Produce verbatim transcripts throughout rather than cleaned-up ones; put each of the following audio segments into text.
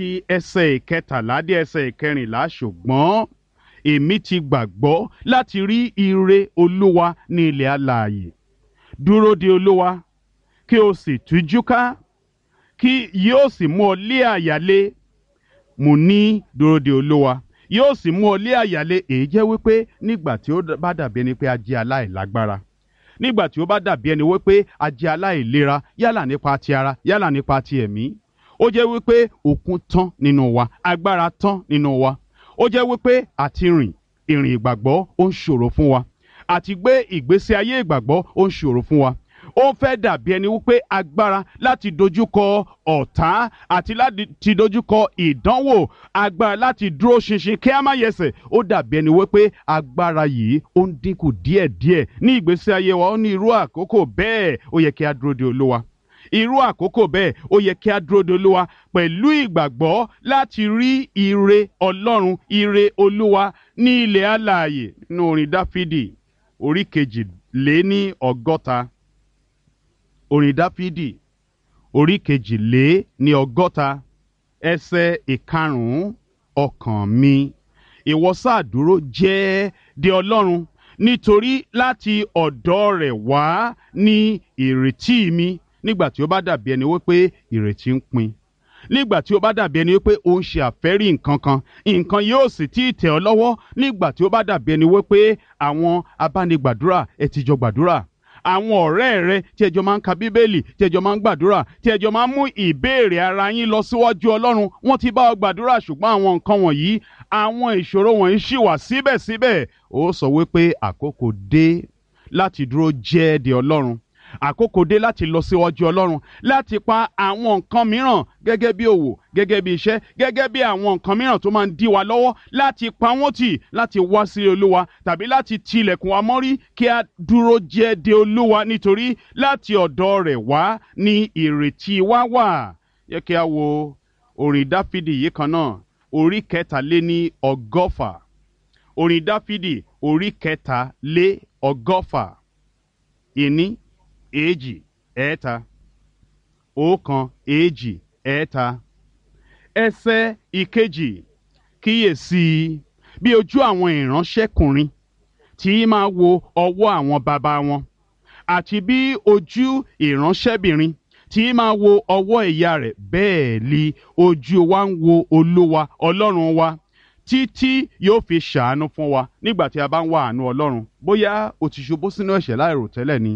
láti ẹsẹ̀ ìkẹtàlá dé ẹsẹ̀ ìkẹrìnlá ṣùgbọ́n èmi ti gbàgbọ́ láti rí ire Olúwa ní ilẹ̀ alààyè. Dúró de Olúwa kí o sì tújú ká, kí yóò sì mú ọ lé àyà le. Mo ní dúró de Olúwa yóò sì mú ọ lé àyà le. Èyí jẹ́ wípé nígbà tí ó bá dàbí ẹni pé a jẹ́ aláìlágbára, nígbà tí ó bá dàbí ẹni wípé a jẹ́ aláìlera yálà nípa ti ara yálà nípa ti ẹ̀mí, ó jẹ́ wípé okun tán nínú wa, agbára tán nínú wa, ó jẹ́ wípé àti rìn ìrìn ìgbàgbọ́ ó ń ṣòro fún wa, àti gbé ìgbésí ayé ìgbàgbọ́ ó ń ṣòro fún wa. Ó fẹ́ dàbí ẹni wípé agbára láti dojúkọ ọ̀tá àti láti dojúkọ ìdánwò, agbára láti dúró ṣinṣin kí a má yẹsẹ̀, ó dàbí ẹni wípé agbára yìí ó ń dínkù díẹ̀díẹ̀ ní ìgbésí ayé wa. Ó ní irú àkókò bẹ́ẹ̀ ó yẹ kí a dúró de Olúwa. Irú àkókò bẹ́ẹ̀ ó yẹ kí a dúró de Olúwa pẹ̀lú ìgbàgbọ́ láti rí ire Ọlọ́run, ire Olúwa ní ilẹ̀ alààyè. Nínú orin Dáfídì orí kejì lé ní ọgọ́ta. Orin Dáfídì orí kejì lé ní ọgọ́ta ẹsẹ̀ ìkarùn-ún. Ọkàn mi, ìwọ sáà dúró jẹ́ de Ọlọ́run, nítorí láti ọ̀dọ̀ rẹ̀ wá ní ìrètí mi. Nígbà tí ó bá dàbí ẹni wípé ìrètí ń pin, nígbà tí ó bá dàbí ẹni wípé ó ń ṣe àfẹ́rí nǹkan kan, nǹkan yóò sì tí ì tẹ̀ ọ́ lọ́wọ́. Nígbà tí ó bá dàbí ẹni wípé àwọn abánigbàdúrà ẹ ti jọ gbàdúrà, àwọn ọ̀rẹ́ rẹ tí ẹjọ́ máa ń ka Bíbélì, tí ẹjọ́ máa ń gbàdúrà, tí ẹjọ́ máa ń mú ìbéèrè ara yín lọ síwájú Ọlọ́run, wọ́n ti bá ọ gbàdúrà, ṣùgbọ́n àwọn nǹkan wọ̀nyí, àwọn ìṣòro wọ̀nyí ṣì wà síbẹ̀síbẹ̀. Ó sọ wípé àkókò dé láti dúró jẹ́ de Ọlọ́run. Àkókò dé láti lọ síwájú Ọlọ́run, láti pa àwọn nǹkan mìíràn gẹ́gẹ́ bí òwò, gẹ́gẹ́ bí iṣẹ́, gẹ́gẹ́ bí àwọn nǹkan mìíràn tó máa ń dí wa lọ́wọ́, láti pa wọ́n tì, láti wá sí Olúwa, tàbí láti tilẹ̀kùn wa mọ́rí kí a dúró jẹ́ de Olúwa, nítorí láti ọ̀dọ̀ rẹ̀ wá ní ìrètí wa wà. Yẹ kí a wo orin Dáfídì yìí kan náà, orí kẹta lé ní ọgọ́fà. Orin Dáfídì orí kẹta lé ọgọ́fà. Ìní, èjì, ẹ̀ẹ́ta, ọ̀kan, èjì, ẹ̀ẹ́ta. Ẹsẹ̀ ìkejì. Kíyèsí bí ojú àwọn ìránṣẹ́kùnrin tí máa wo ọwọ́ àwọn baba wọn, àti bí ojú ìránṣẹ́bìnrin tí máa wo ọwọ́ ìyá rẹ̀, bẹ́ẹ̀ li ojú wa ń wo Olúwa Ọlọ́run wa títí yóò fi ṣàánú fún wa. Nígbà tí a bá ń wá àánú Ọlọ́run, bóyá o ti ṣubú sínú ẹ̀ṣẹ̀ láìròtẹ́lẹ̀ ni,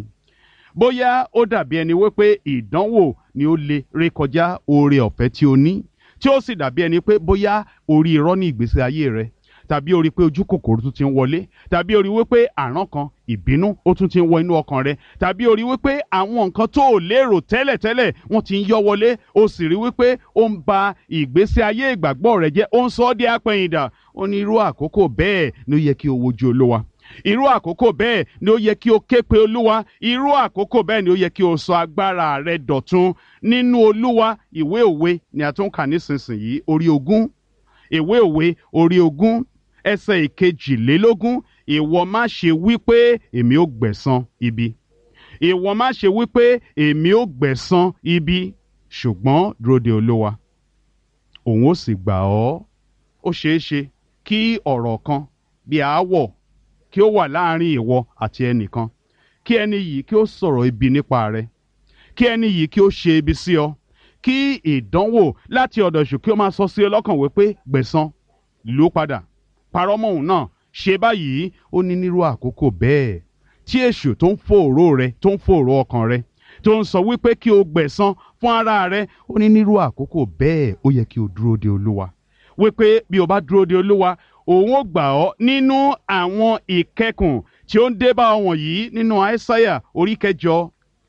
bóyá ó dàbí ẹni wípé ìdánwò ni ó lè rékọjá oore ọ̀fẹ́ tí o ní, tí ó sì dàbí ẹni pé bóyá orí irọ́ ní ìgbésí ayé rẹ, tàbí orí pé ojú kòkòrò tún ti ń wọlé, tàbí orí wípé àrán kan, ìbínú ó tún ti ń wọ inú ọkàn rẹ, tàbí orí wípé àwọn nǹkan tó ò lérò tẹ́lẹ̀tẹ́lẹ̀ wọ́n ti ń yọ wọlé, ó sì rí wípé ó ń ba ìgbésí ayé ìgbàgbọ́ rẹ jẹ́, ó ń sọ ọ́ di apẹ̀yìndà. Ó ní irú àkókò bẹ́ẹ̀ ni ó yẹ kí o wojú Olúwa. Irú àkókò bẹ́ẹ̀ ni ó yẹ kí o ké pe Olúwa. Irú àkókò bẹ́ẹ̀ ni ó yẹ kí o sọ agbára rẹ dọ̀tun nínú Olúwa. Ìwé Òwe ni a tún kà nísinsìnyí, orí ogún. Ìwé Òwe orí ogún ẹsẹ̀ ìkejìlélógún. Ìwọ má ṣe wí pé èmi ó gbẹ̀san ibi. Ìwọ má ṣe wí pé èmi ó gbẹ̀san ibi, ṣùgbọ́n dúró de Olúwa, òun ó sì gbà ọ́. Ó ṣeé ṣe kí ọ̀rọ̀ kan bí aáwọ̀ kí ó wà láàrin ìwọ àti ẹnìkan, kí ẹni yìí kí ó sọ̀rọ̀ ibi nípa rẹ, kí ẹni yìí kí ó ṣe ibi sí ọ, kí ìdánwò láti ọ̀dọ̀ èṣù kí ó máa sọ sí ọ lọ́kàn wípé gbẹ̀san, lù ú padà, parọ́ mọ́ òun náà, ṣe báyìí. Ó ní nírú àkókò bẹ́ẹ̀ tí èṣù tó ń fòòró rẹ, tó ń fòòró ọkàn rẹ, tó ń sọ wípé kí o gbẹ̀san fún ara rẹ, ó ní nírú àkókò bẹ́ẹ̀ ó yẹ kí o dúró de Olúwa, wípé bí o bá dúró de Olúwa, òun ó gbà ọ́ nínú àwọn ìkẹkùn tí ó ń dé bá ọ wọ̀nyí. Nínú Aísáyà orí kẹjọ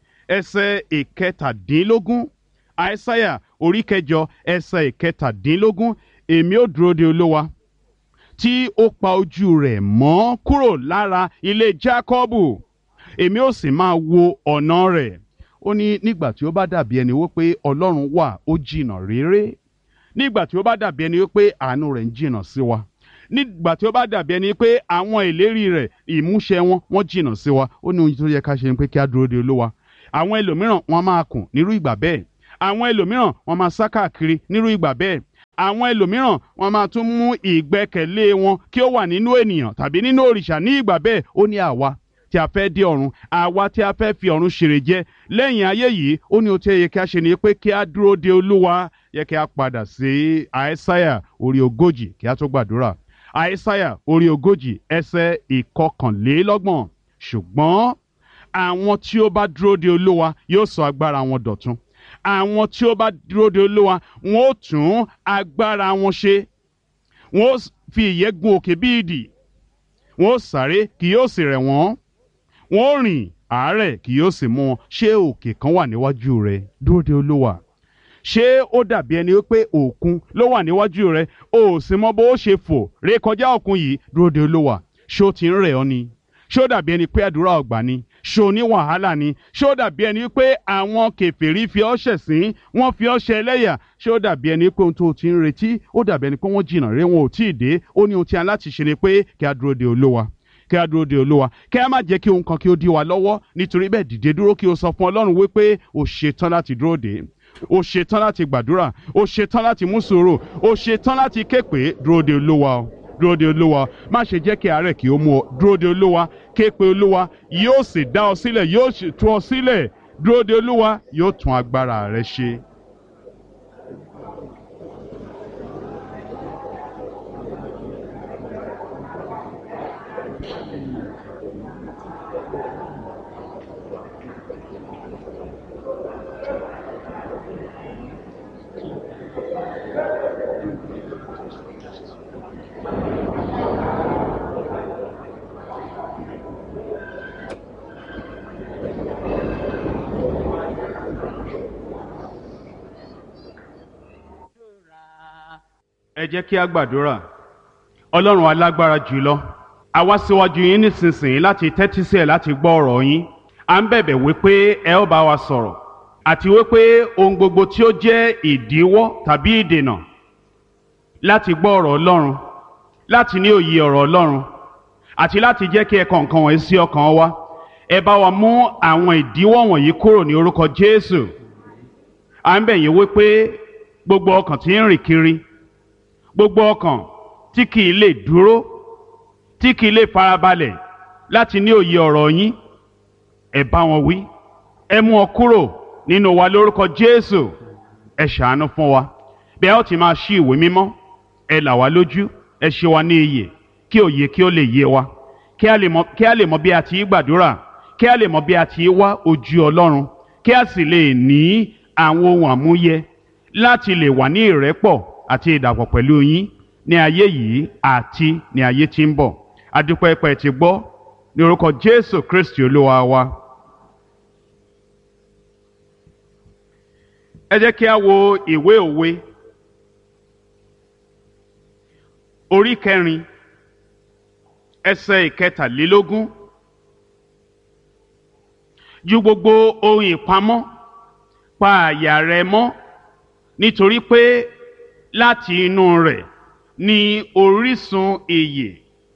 ẹsẹ̀ ìkẹtàdínlógún. Aísáyà orí kẹjọ ẹsẹ̀ ìkẹtàdínlógún. Èmi ó dúró de Olúwa tí ó pa ojú rẹ̀ mọ́ kúrò lára ilé Jákọ́bù, èmi ó sì máa wo ọ̀nà rẹ̀. Ó ní nígbà tí ó bá dàbí ẹni wípé Ọlọ́run wà ó jìnnà réré, nígbà tí ó bá dàbí ẹni wípé àánú rẹ̀ ń jìnnà sí wa, nígbà tí ó bá dàbí ẹni pé àwọn ìlérí rẹ̀ ìmúṣẹ wọn wọ́n jìnnà sí wa, ó ní ohun tó yẹ ká ṣe ni pé kí a dúró de Olúwa. Àwọn ẹlòmíràn wọ́n máa kùn nírú ìgbà bẹ́ẹ̀, àwọn ẹlòmíràn wọ́n máa sá káàkiri nírú ìgbà bẹ́ẹ̀, àwọn ẹlòmíràn wọ́n máa tún mú ìgbẹ́kẹ̀lé wọn kí ó wà nínú ènìyàn tàbí nínú òrìṣà. Ní ìgbà bẹ́ẹ̀ ó ní àwa tí a fẹ́ dé ọ̀run, àwa tí a fẹ́ fi ọ̀run ṣèrè jẹ lẹ́yìn ayé yìí, ó ní ohun tí ó yẹ kí a ṣe ni pé kí a dúró de Olúwa. Yẹ kí a padà sí Àìsáyà orí ogójì kí a tó gbàdúrà. Àìsáyà orí ogójì ẹsẹ̀ ìkọkànlélọ́gbọ̀n. Ṣùgbọ́n àwọn tí ó bá dúró de Olúwa yóò sọ agbára wọn dọ̀tun. Àwọn tí ó bá dúró de Olúwa wọn ó tún agbára wọn ṣe. Wọn ó fi ìyẹ́ gun òkè bí idì. Wọn ó sáré kì yóò sì rẹ̀ wọ́n. Wọn ó rìn àárẹ̀ kì yóò sì mú wọn. Ṣé òkè kan wà níwájú rẹ? Dúró de Olúwa. Ṣé ó dàbí ẹni wípé òkun ló wà níwájú rẹ, o ò sì mọ bó o ṣe fò rékọjá òkun yìí? Dúró de Olúwa. Ṣé ó ti ń rẹ̀ ọ́ ni? Ṣé ó dàbí ẹni pé àdúrà ọ̀gbà ni? Ṣé o ní wàhálà ni? Ṣé ó dàbí ẹni pé àwọn kèfèrí fi ọ́ ṣẹ̀sín, wọ́n fi ọ́ ṣe ẹlẹ́yà? Ṣé ó dàbí ẹni pé ohun tó o ti ń retí, ó dàbí ẹni pé wọ́n jìnnà rere, wọn ò tí ì dé? Ó ní ohun tí a láti ṣe ni pé kí a dúró de Olúwa. Kí a dúró de Olúwa. Kí a má jẹ́ kí ohun kan kí ó dí wa lọ́wọ́. Nítorí bẹ́ẹ̀ dìde dúró kí o sọ fún Ọlọ́run wípé o ṣetán láti dúró dè. O ṣetán láti gbàdúrà. O ṣetán láti mú sùúrù. O ṣetán láti ké pè. Dúró de Olúwa o. Dúró de Olúwa. Má ṣe jẹ́ kí àárẹ̀ kí ó mú ọ. Dúró de Olúwa. Ké pe Olúwa. Yóò sì dá ọ sílẹ̀. Yóò sì tú ọ sílẹ̀. Dúró de Olúwa. Yóò tún agbára rẹ ṣe. Ẹ jẹ́ kí a gbàdúrà. Ọlọ́run alágbára jùlọ, a wá síwájú yín nísinsìnyí láti tẹ́tí sí ẹ̀ láti gbọ́ ọ̀rọ̀ yín. À ń bẹ̀bẹ̀ wípé ẹ ó bá wa sọ̀rọ̀, àti wípé ohun gbogbo tí ó jẹ́ ìdíwọ́ tàbí ìdènà láti gbọ́ ọ̀rọ̀ Ọlọ́run, láti ní òye ọ̀rọ̀ Ọlọ́run, àti láti jẹ́ kí ẹ kọ nǹkan wọ̀nyí sí ọkàn wa, ẹ bá wa mú àwọn ìdíwọ́ wọ̀nyí kúrò ní orúkọ Jésù. À ń bẹ̀ yín wípé gbogbo ọkàn tí ń rìn kiri, gbogbo ọkàn tí kìí lè dúró, tí kìí lè farabalẹ̀ láti ní òye ọ̀rọ̀ yín, ẹ bá wọn wí, ẹ mú wọn kúrò nínú wa lórúkọ Jésù. Ẹ ṣàánú fún wa bí a ó ti máa ṣí ìwé mímọ́. Ẹ là wá lójú, ẹ ṣe wa ní iyè, kí òye kí ó lè yé wa, kí a lè mọ kí a lè mọ bí a ti gbàdúrà, kí a lè mọ bí a ti wá ojú Ọlọ́run, kí a sì lè ní àwọn ohun àmúyẹ láti lè wà ní ìrẹ́pọ̀ àti ìdàpọ̀ pẹ̀lú yín ní ayé yìí àti ní ayé tí ń bọ̀. A dúpẹ́ pé ẹ ti gbọ́ ní orúkọ Jésù Kristi Olúwa wa. Ẹ jẹ́ kí a wo ìwé òwe orí kẹrin ẹsẹ̀ ìkẹtàlélógún. Ju gbogbo ohun ìpamọ́ pa àyà rẹ mọ́, nítorí pé láti inú rẹ̀ ni orísun ìyè.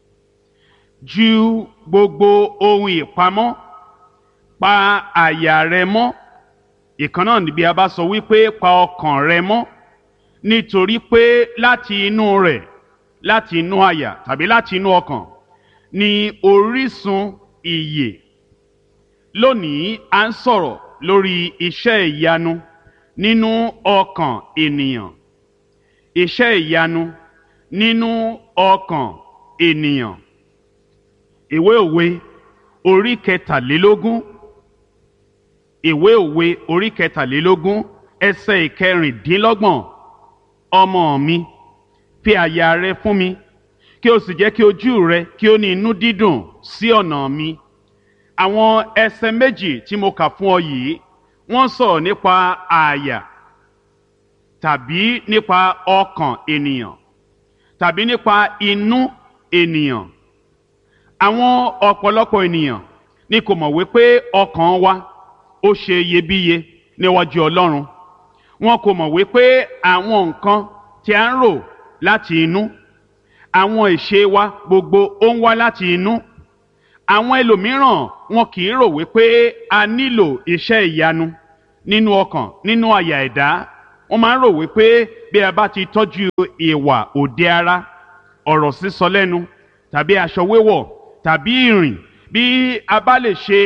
Ju gbogbo ohun ìpamọ́ pa àyà rẹ mọ́. Ìkan náà níbi a bá sọ wípé pa ọkàn rẹ mọ́, nítorí pé láti inú rẹ̀, láti inú àyà tàbí láti inú ọkàn ni orísun ìyè. Lónìí a ń sọ̀rọ̀ lórí iṣẹ́ ìyanu nínú ọkàn ènìyàn. Iṣẹ́ ìyanu nínú ọkàn ènìyàn. Ìwé òwe orí kẹtàlélógún. Ìwé òwe orí kẹtàlélógún ẹsẹ̀ ìkẹrìndínlọ́gbọ̀n. Ọmọ mi, fi àyà rẹ fún mi, kí o sì jẹ́ kí ojú rẹ kí ó ní inú dídùn sí ọ̀nà mi. Àwọn ẹsẹ̀ méjì tí mo kà fún ọ yìí, wọ́n sọ̀rọ̀ nípa àyà tàbí nípa ọkàn ènìyàn tàbí nípa inú ènìyàn. Àwọn ọ̀pọ̀lọpọ̀ ènìyàn ni kò mọ̀ wípé ọkàn wa ó ṣe iyebíye níwájú Ọlọ́run. Wọn kò mọ̀ wípé àwọn nǹkan tí a ń rò láti inú, àwọn ìṣe wa gbogbo ó ń wá láti inú. Àwọn ẹlòmíràn wọn kì í rò wípé a nílò iṣẹ́ ìyanu nínú ọkàn, nínú àyà ẹ̀dá. wọ́n máa ń rò wípé bí a bá ti tọ́jú ìwà òde ara, ọ̀rọ̀ sísọ lẹ́nu tàbí aṣọ wíwọ̀ tàbí ìrìn, bí a bá lè ṣe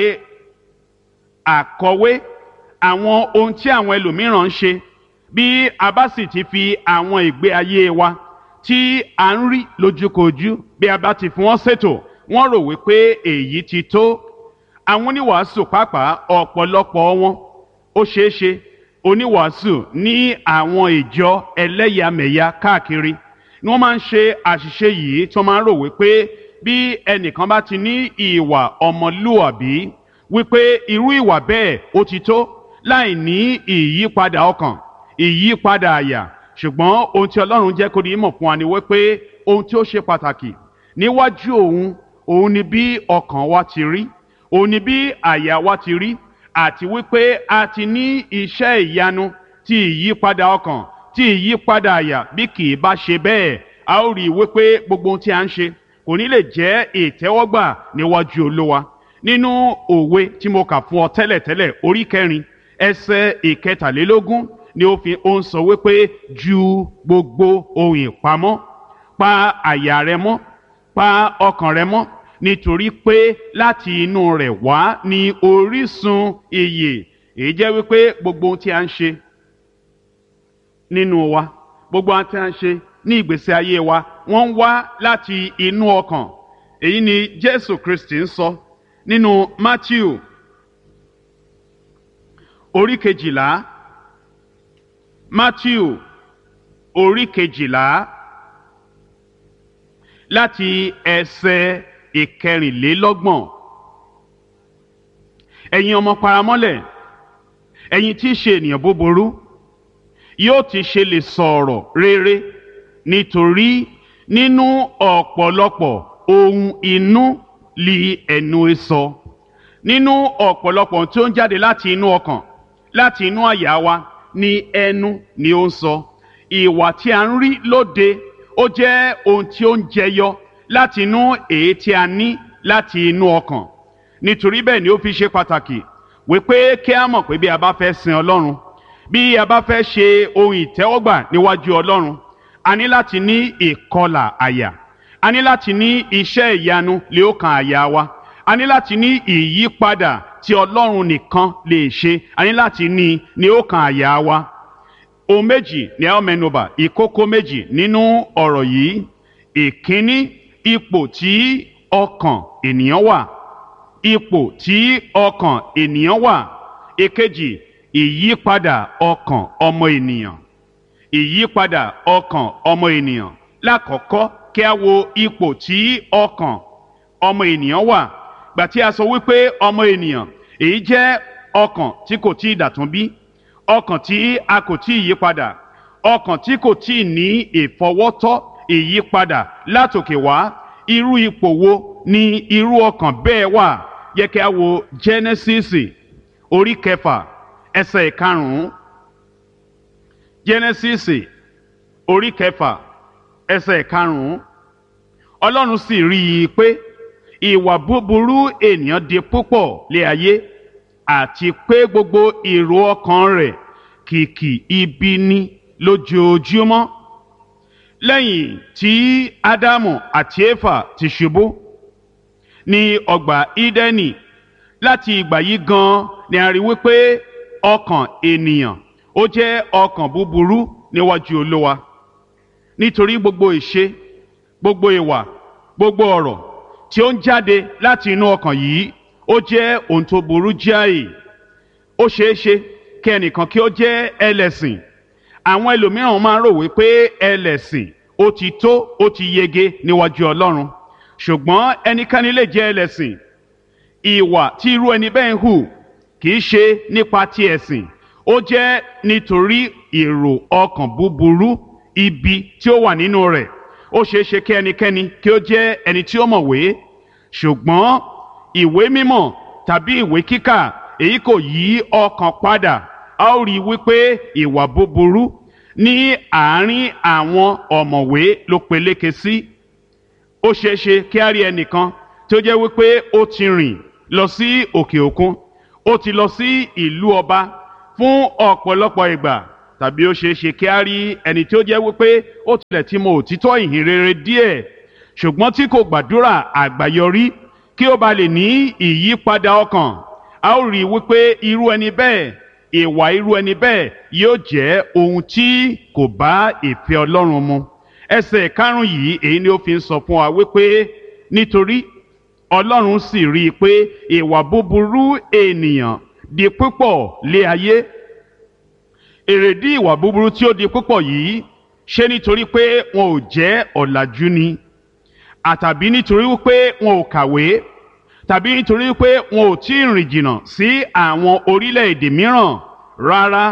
àkọwé àwọn ohun tí àwọn ẹlòmíràn ń ṣe, bí a bá sì ti fi àwọn ìgbé ayé wa tí a ń rí lójúkojú, bí a bá ti fi wọ́n ṣètò, wọ́n rò wípé èyí ti tó. Àwọn oníwàásù pàápàá, ọ̀pọ̀lọpọ̀ wọn ó ṣeé ṣe oníwàásù ní àwọn ìjọ ẹlẹ́yàmẹ̀yà káàkiri ni wọ́n máa ń ṣe àṣìṣe yìí, tí wọ́n máa ń rò wípé bí ẹnìkan bá ti ní ìwà ọmọlúwàbí, wípé irú ìwà bẹ́ẹ̀ ó ti tó, láì ní ìyípadà ọkàn, ìyípadà àyà. Ṣùgbọ́n ohun tí Ọlọ́run jẹ́ kó di mọ̀ fún wa ni wípé ohun tí ó ṣe pàtàkì níwájú òun, òun ni bí ọkàn wa ti rí, òun ni bí àyà wa ti rí, àti wípé a ti ní iṣẹ́ ìyanu ti ìyípadà ọkàn, ti ìyípadà àyà. Bí kì í bá ṣe bẹ́ẹ̀, a ó rí i wípé gbogbo ohun tí a ń ṣe kò ní lè jẹ́ ìtẹ́wọ́gbà níwájú Olúwa. Nínú òwe tí mo kà fún ọ tẹ́lẹ̀tẹ́lẹ̀, orí kẹrin ẹsẹ̀ ìkẹtàlélógún ni ó fi ó ń sọ wípé ju gbogbo ohun ìpamọ́ pa àyà rẹ mọ́, pa ọkàn rẹ mọ́, nítorí pé láti inú rẹ̀ wá ní orísun ìyè. Èyí jẹ́ wípé gbogbo ohun tí a ń ṣe nínú wa, gbogbo ohun tí a ń ṣe ní ìgbésí ayé wa, wọ́n ń wá láti inú ọkàn. Èyí ni Jésù Kristi ń sọ nínú Mátíù orí kejìlá, Mátíù orí kejìlá láti ẹsẹ̀ ìkẹrìnlélọ́gbọ̀n. Ẹ̀yin ọmọ paramọ́lẹ̀, ẹ̀yin tí í ṣe ènìyàn búburú, yóò ti ṣe lè sọ̀rọ̀ rere, nítorí nínú ọ̀pọ̀lọpọ̀ ohun inú li ẹnu sọ. Nínú ọ̀pọ̀lọpọ̀ tí ó ń jáde láti inú ọkàn, láti inú àyà wa, ni ẹnu ni ó ń sọ. Ìwà tí a ń rí lóde ó jẹ́ ohun tí ó ń jẹyọ láti inú èyí tí a ní láti inú ọkàn. Nítorí bẹ́ẹ̀ ni ó fi ṣe pàtàkì wípé kí a mọ̀ pé bí a bá fẹ́ sin Ọlọ́run, bí a bá fẹ́ ṣe ohun ìtẹ́wọ́gbà níwájú Ọlọ́run, a ní láti ní ìkọlà àyà, a ní láti ní iṣẹ́ ìyanu lé ọkàn àyà wa, a ní láti ní ìyípadà tí Ọlọ́run nìkan lè ṣe, a ní láti ní ní ọkàn àyà wa. Ohun méjì ni a ó mẹ́nubà, ìkókó méjì nínú ọ̀rọ̀ yìí. Ìkíní, ipò tí ọkàn ènìyàn wà, ipò tí ọkàn ènìyàn wà. Èkejì, ìyípadà ọkàn ọmọ ènìyàn, ìyípadà ọkàn ọmọ ènìyàn. Lákọ̀ọ́kọ́, kí a wo ipò tí ọkàn ọmọ ènìyàn wà. Gbà tí a sọ wípé ọmọ ènìyàn, èyí jẹ́ ọkàn tí kò tí ì dàtún bí, ọkàn tí a kò tí ì yípadà, ọkàn tí kò tí ì ní ìfọwọ́tọ́ ìyípadà látòkè wá. Irú ipò wo ni irú ọkàn bẹ́ẹ̀ wà? Yẹ kí a wo Jẹ́nẹ́sísì orí kẹfà ẹsẹ̀ ìkarùn-ún. Jẹ́nẹ́sísì orí kẹfà ẹsẹ̀ ìkarùn-ún. Ọlọ́run sì rí i pé ìwà búburú ènìyàn di púpọ̀ lé ayé, àti pé gbogbo èrò ọkàn rẹ̀ kìkì ibi ni lójoojúmọ́. Lẹ́yìn tí Ádámù àti Éfà ti ṣubú ní ọgbà Ídẹ́nì, láti ìgbà yìí gan ni a rí wípé ọkàn ènìyàn ó jẹ́ ọkàn búburú níwájú Olúwa. Nítorí gbogbo ìṣe, gbogbo ìwà, gbogbo ọ̀rọ̀ tí ó ń jáde láti inú ọkàn yìí ó jẹ́ ohun tó burú jáì. Ó ṣeé ṣe kí ẹnìkan kí ó jẹ́ ẹlẹ́sìn. Àwọn ẹlòmíràn máa ń rò wípé ẹlẹ́sìn ó ti tó, ó ti yege níwájú Ọlọ́run. Ṣùgbọ́n ẹnikẹ́ni lè jẹ́ ẹlẹ́sìn. Ìwà tí irú ẹni bẹ́ẹ̀ ń hù kì í ṣe nípa ti ẹ̀sìn, ó jẹ́ nítorí èrò ọkàn búburú, ibi tí ó wà nínú rẹ̀. Ó ṣeé ṣe kí ẹnikẹ́ni kí ó jẹ́ ẹni tí ó mọ̀wé, ṣùgbọ́n ìwé mímọ̀ tàbí ìwé kíkà èyí kò yí ọkàn padà. A ó rí i wípé ìwà búburú ní àárín àwọn ọ̀mọ̀wé ló peléke sí. Ó ṣeé ṣe kí a rí ẹnìkan tí ó jẹ́ wípé ó ti rìn lọ sí òkè òkun, ó ti lọ sí ìlú ọba fún ọ̀pọ̀lọpọ̀ ìgbà, tàbí ó ṣeé ṣe kí a rí ẹni tí ó jẹ́ wípé ó tilẹ̀ ti mọ òtítọ́ ìhìn rere díẹ̀ ṣùgbọ́n tí kò gbàdúrà àgbáyọrí kí ó ba lè ní ìyípadà ọkàn. A ó rí i wípé irú ẹni bẹ́ẹ̀, ìwà irú ẹni bẹ́ẹ̀ yóò jẹ́ ohun tí kò bá ìfẹ́ Ọlọ́run mu. Ẹsẹ̀ karùn-ún yìí èyí ni ó fi ń sọ fún wa wípé nítorí Ọlọ́run sì rí i pé ìwà búburú ènìyàn di púpọ̀ lé ayé. Èrèdí ìwà búburú tí ó di púpọ̀ yìí ṣé nítorí pé wọn ò jẹ́ ọ̀làjú ni, àtàbí nítorí wípé wọn ò kàwé, tàbí nítorí wípé wọn ò tí ì rìn jìnnà sí àwọn orílẹ̀-èdè mìíràn. Rárá,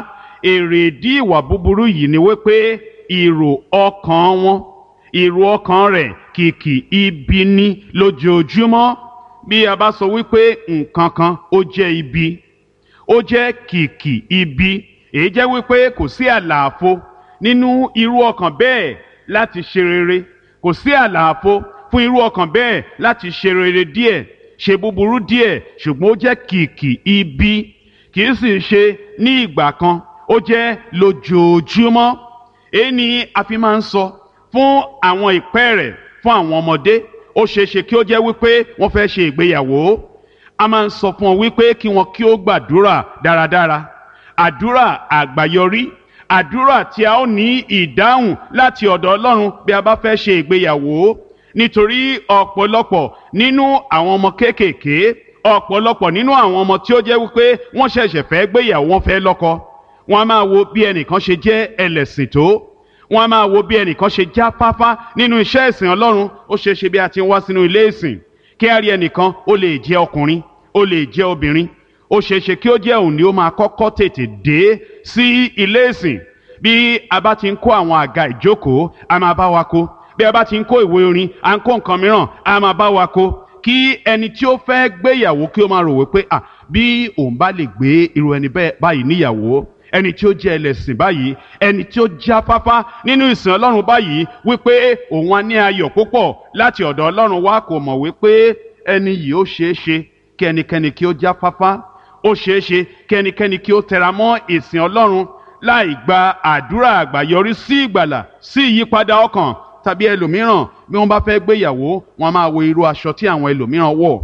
èrèdí ìwà búburú yìí ni wípé èrò ọkàn wọn, èrò ọkàn rẹ̀ kìkì ibi ní lójoojúmọ́. Bí a bá sọ wípé nǹkan kan ó jẹ́ ibi, ó jẹ́ kìkì ibi, èyí jẹ́ wípé kò sí àlàfo nínú irú ọkàn bẹ́ẹ̀ láti ṣe rere, kò sí àlàfo fún irú ọkàn bẹ́ẹ̀ láti ṣe rere díẹ̀, ṣe búburú díẹ̀, ṣùgbọ́n ó jẹ́ kìkì ibi, kì í sì ṣe ní ìgbà kan, ó jẹ́ lójoojúmọ́. Èyí ni a fi máa ń sọ fún àwọn ìpẹ́ rẹ̀ fún àwọn ọmọdé. Ó ṣeé ṣe kí ó jẹ́ wípé wọ́n fẹ́ ṣe ìgbéyàwó. A máa ń sọ fún wọn wípé kí wọn kí ó gbàdúrà dáradára, àdúrà àgbáyọrí, àdúrà tí a ó ní ìdáhùn láti ọ̀dọ̀ Ọlọ́run bí a bá fẹ́ ṣe ìgbéyàwó. Nítorí ọ̀pọ̀lọpọ̀ nínú àwọn ọmọ kéékèèké, ọ̀pọ̀lọpọ̀ nínú àwọn ọmọ tí ó jẹ́ wípé wọ́n ṣẹ̀ṣẹ̀ fẹ́ gbéyàwó, wọ́n fẹ́ lọ́kọ, wọ́n á máa wo bí ẹnìkan ṣe jẹ́ ẹlẹ́sìn tó, wọ́n á máa wo bí ẹnìkan ṣe jáfáfá nínú iṣẹ́ ìsìn Ọlọ́run. Ó ṣeé ṣe bí a ti ń wá sínú ilé ìsìn kí a rí ẹnìkan, ó lè jẹ́ ọkùnrin, ó lè jẹ́ obìnrin, ó ṣeé ṣe kí ó jẹ́ òun ni ó máa kọ́kọ́ tètè dé sí ilé ìsìn. Bí a bá ti ń kó àwọn àga ìjókòó, a máa bá wa kó. Bí a bá ti ń kó ìwé orin, à ń kó nǹkan mìíràn, a máa bá wa kó. Kí ẹni tí ó fẹ́ gbéyàwó kí ó máa rò wípé à bí òun bá lè gbé irú ẹni bẹ́ẹ̀ báyìí níyàwó, ẹni tí ó jẹ́ ẹlẹ́sìn báyìí, ẹni tí ó jáfáfá nínú ìsìn Ọlọ́run báyìí, wípé òun á ní ayọ̀ púpọ̀ láti ọ̀dọ̀ Ọlọ́run wá. Kò mọ̀ wípé ẹni yìí ó ṣeé ṣe kí ẹnikẹ́ni kí ó jáfáfá, ó ṣeé ṣe kí ẹnikẹ́ni kí ó tẹra mọ́ ìsìn Ọlọ́run láì gba àdúrà àgbáyọrí sí ìgbàlà, sí ìyípadà ọkàn. Tàbí ẹlòmíràn bí wọ́n bá fẹ́ gbéyàwó, wọ́n máa wo irú aṣọ tí àwọn ẹlòmíràn wọ̀,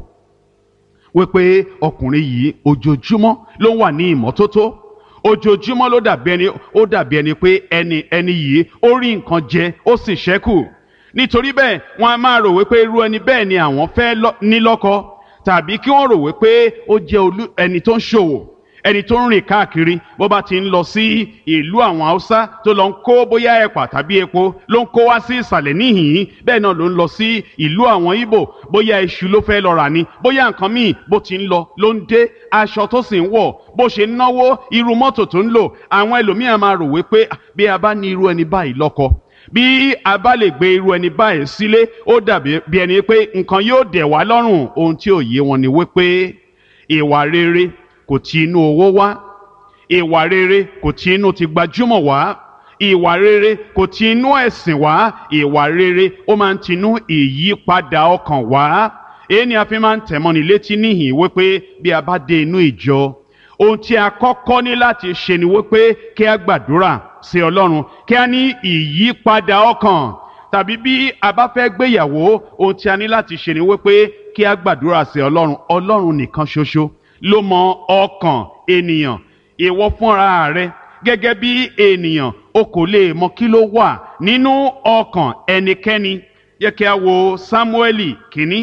wípé ọkùnrin yìí ojoojúmọ́ ló wà ní ìmọ́tótó, ojoojúmọ́ ló dàbí ẹni ó dàbí ẹni pé ẹni ẹni yìí ó rí nǹkan jẹ ó sì ṣẹ́kù. Nítorí bẹ́ẹ̀ wọ́n á máa rò wípé irú ẹni bẹ́ẹ̀ ni àwọn fẹ́ ní lọ́kọ, tàbí kí wọ́n rò wípé ó jẹ́ ẹni tó ń ṣòwò, ẹni tó ń rìn káàkiri. Bó bá ti ń lọ sí ìlú àwọn Haúsá tó lọ ń kó bóyá ẹ̀pà tàbí epo ló ń kó wá sí ìsàlẹ̀ níhìn-ín, bẹ́ẹ̀ náà ló ń lọ sí ìlú àwọn Ìgbò, bóyá iṣu ló fẹ́ lọ rà ni, bóyá nǹkan míì, bó ti ń lọ ló ń dé, aṣọ tó sì ń wọ̀, bó ṣe ń náwó, irú mọ́tò tó ń lò. Àwọn ẹlòmíràn máa rò wípé bí a bá ní irú ẹni báyìí lọ́kọ, bí a bá lè gbé irú ẹni báyìí sílé, ó dàbí bí ẹni pé nǹkan yóò dẹ̀ wá lọ́rùn. Ohun tí ò yé wọn ni wípé ìwà rere kò ti inú owó wá, ìwà rere kò ti inú ti gbajúmọ̀ wá, ìwà rere kò ti inú ẹ̀sìn wá. Ìwà rere ó máa ń tinú ìyípadà ọkàn wá. Èyí ni a fi máa ń tẹ̀mọ́ni létí níhìn wípé bí a bá dé inú ìjọ, ohun tí a kọ́kọ́ ní láti ṣe ni wípé kí a gbàdúrà sí Ọlọ́run, kí a ní ìyípadà ọkàn. Tàbí bí a bá fẹ́ gbéyàwó, ohun tí a ní láti ṣe ni wípé kí a gbàdúrà sí Ọlọ́run. Ọlọ́run nìkan ṣoṣo ló mọ ọkàn ènìyàn. Ìwọ fúnra rẹ gẹ́gẹ́ bí ènìyàn, o kò lè mọ kí ló wà nínú ọkàn ẹnikẹ́ni. Yẹ kí a wo Sámúẹ́lì kínní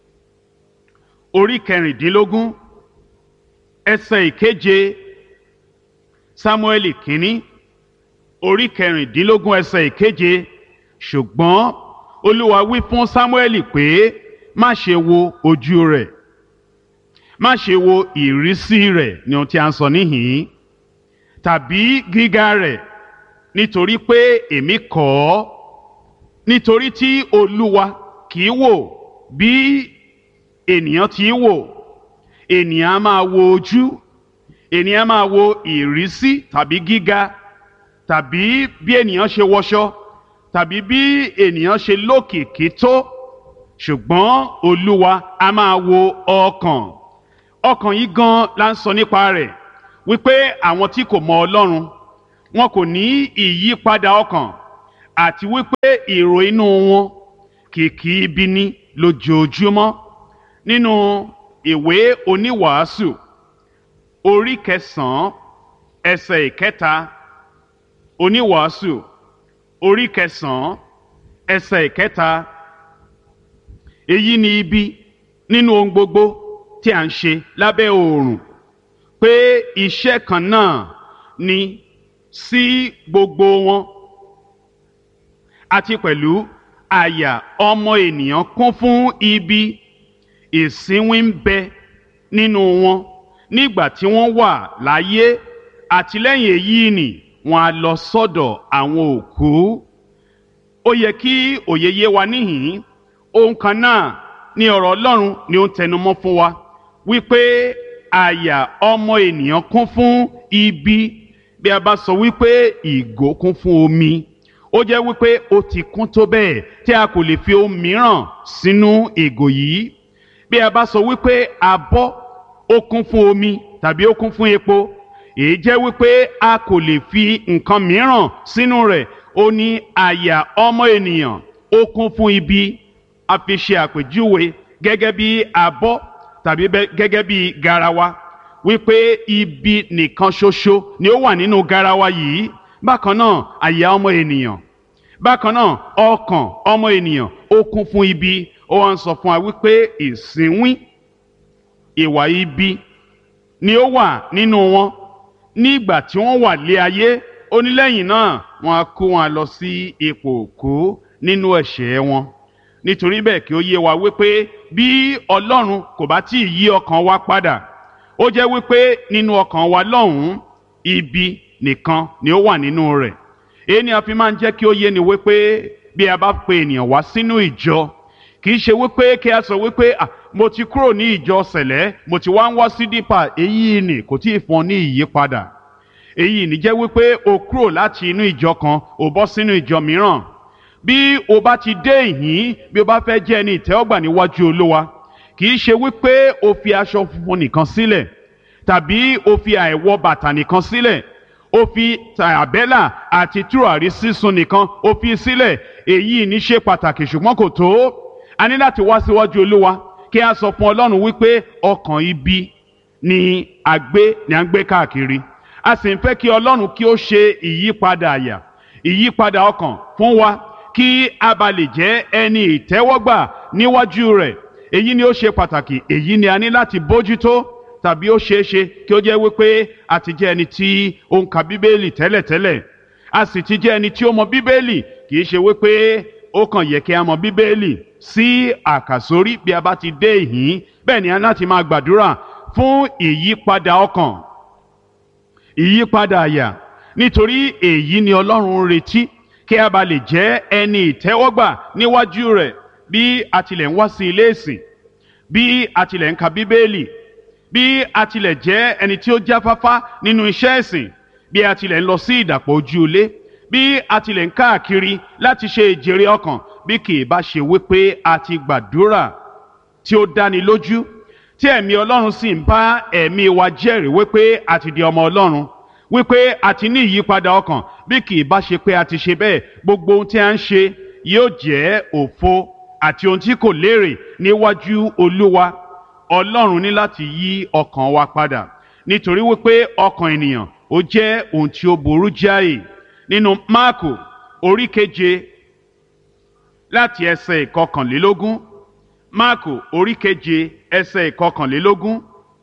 orí kẹrìndínlógún ẹsẹ̀ ìkeje. Sámúẹ́lì kínní orí kẹrìndínlógún ẹsẹ̀ ìkeje. Ṣùgbọ́n Olúwa wí fún Sámúẹ́lì pé má ṣe wo ojú rẹ̀, má ṣe wo ìrísí rẹ̀, ni ohun tí a ń sọ níhìn-ín, tàbí gíga rẹ̀, nítorí pé èmi kọ̀ ọ́. Nítorí tí Olúwa kì í wò bí ènìyàn ti wò. Ènìyàn á máa wo ojú, ènìyàn á máa wo ìrísí tàbí gíga, tàbí bí ènìyàn ṣe wọṣọ, tàbí bí ènìyàn ṣe lókìkí tó. Ṣùgbọ́n Olúwa á máa wo ọkàn. Ọkàn yìí gan la ń sọ nípa rẹ̀, wípé àwọn tí kò mọ Ọlọ́run wọn kò ní ìyípadà ọkàn àti wípé èrò inú wọn kìkì ibi ni lójoojúmọ́. Nínú ìwé oníwàásù orí kẹsàn-án ẹsẹ̀ ìkẹta, oníwàásù orí kẹsàn-án ẹsẹ̀ ìkẹta, èyí ni ibi nínú ohun gbogbo tí a ń ṣe lábẹ́ oòrùn, pé iṣẹ́ kan náà ni sí gbogbo wọn, àti pẹ̀lú àyà ọmọ ènìyàn kún fún ibi, ìsínwín ń bẹ nínú wọn nígbà tí wọ́n wà láyé, àti lẹ́yìn èyí ni wọ́n á lọ sọ́dọ̀ àwọn òkú. Ó yẹ kí òye yé wa níhìn-ín, ohun kan náà ni ọ̀rọ̀ Ọlọ́run ni ó ń tẹnumọ́ fún wa, wípé àyà ọmọ ènìyàn kún fún ibi. Bí a bá sọ wípé ìgò kún fún omi, ó jẹ́ wípé ó ti kún tó bẹ́ẹ̀ tí a kò lè fi ohun mìíràn sínú ìgò yìí. Bí a bá sọ wípé abọ́ ó kún fún omi tàbí ó kún fún epo, èyí jẹ́ wípé a kò lè fi nǹkan mìíràn sínú rẹ̀. Ó ní àyà ọmọ ènìyàn ó kún fún ibi. A fi ṣe àpèjúwe gẹ́gẹ́ bí abọ́ tàbí gẹ́gẹ́ bí garawa, wípé ibi nìkan ṣoṣo ni ó wà nínú garawa yìí. Bákan náà àyà ọmọ ènìyàn, bákan náà ọkàn ọmọ ènìyàn ó kún fún ibi. Ó wá ń sọ fún wa wípé ìsínwín, ìwà ibi ni ó wà nínú wọn nígbà tí wọ́n wà lé ayé. Ó ní lẹ́yìn náà wọ́n á kó wọn lọ sí ipò òkú nínú ẹ̀ṣẹ̀ wọn. Nítorí bẹ́ẹ̀ kí ó yé wa wípé bí Ọlọ́run kò bá tí ì yí ọkàn wa padà, ó jẹ́ wípé nínú ọkàn wa lọ́hùn-ún ibi nìkan ni ó wà nínú rẹ̀. Èyí ni a fi máa ń jẹ́ kí ó yé ni wípé bí a bá pe ènìyàn wá sínú ìjọ, kì í ṣe wípé kí a sọ wípé ah, mo ti kúrò ní ìjọ sẹ̀lẹ́, mo ti wá ń wá sí dípà. Èyí ni kò tí ì fún ọ ní ìyípadà. Èyí ni jẹ́ wípé o kúrò láti inú ìjọ kan o bọ́ sínú ìjọ mìíràn. Bí o bá ti dé ìhín, bí o bá fẹ́ jẹ́ ẹni ìtẹ́wọ́gbà níwájú Olúwa, kì í ṣe wípé o fi aṣọ funfun nìkan sílẹ̀ tàbí o fi àìwọ bàtà nìkan sílẹ̀, o fi àbẹ́là àti tùràrí sísun nìkan o fi sílẹ̀. Èyí ní ṣe pàtàkì ṣùgbọ́n kò tó. A ní láti wá síwájú Olúwa kí a sọ fún Ọlọ́run wípé ọkàn ibi ni a gbé ni a ń gbé káàkiri. A sì ń fẹ́ kí Ọlọ́run kí ó ṣe ìyípadà àyà, ìyípadà ọkàn fún wa, kí a bá lè jẹ́ ẹni ìtẹ́wọ́gbà níwájú rẹ̀. Èyí ni ó ṣe pàtàkì. Èyí ni a ní láti bójútó. Tàbí ó ṣeé ṣe kí ó jẹ́ wípé a ti jẹ́ ẹni tí ó ń ka Bíbélì tẹ́lẹ̀tẹ́lẹ̀, a sì ti jẹ́ ẹni tí ó mọ Bíbélì. Kì í ṣe wípé ó kàn yẹ kí a mọ Bíbélì sí àkàsórí bí a bá ti dé ìhín. Bẹ́ẹ̀ ni a láti máa gbàdúrà fún ìyípadà ọkàn, ìyípadà àyà, nítorí èyí ni Ọlọ́run ń retí, kí a bá lè jẹ́ ẹni ìtẹ́wọ́gbà níwájú rẹ̀. Bí a tilẹ̀ ń wá sí ilé ìsìn, bí a tilẹ̀ ń ka Bíbélì, bí a tilẹ̀ jẹ́ ẹni tí ó jáfáfá nínú iṣẹ́ ìsìn, bí a tilẹ̀ ń lọ sí ìdàpọ̀ ojú ilé, bí a tilẹ̀ ń káàkiri láti ṣe ìjèrè ọkàn, bí kì í bá ṣe wípé a ti gbàdúrà tí ó dáni lójú, tí ẹ̀mí Ọlọ́run sì ń bá ẹ̀mí wa jẹ́rìí wípé a ti di ọmọ Ọlọ́run, wípé a ti ní ìyípadà ọkàn, bí kì í bá ṣe pé a ti ṣe bẹ́ẹ̀, gbogbo ohun tí a ń ṣe yóò jẹ́ òfo àti ohun tí kò lérè níwájú Olúwa. Ọlọ́run ní láti yí ọkàn wa padà, nítorí wípé ọkàn ènìyàn ó jẹ́ ohun tí ó burú jáì. Nínú Máàkù orí keje láti ẹsẹ̀ ìkọkànlélógún, Máàkù orí keje ẹsẹ̀ ìkọkànlélógún.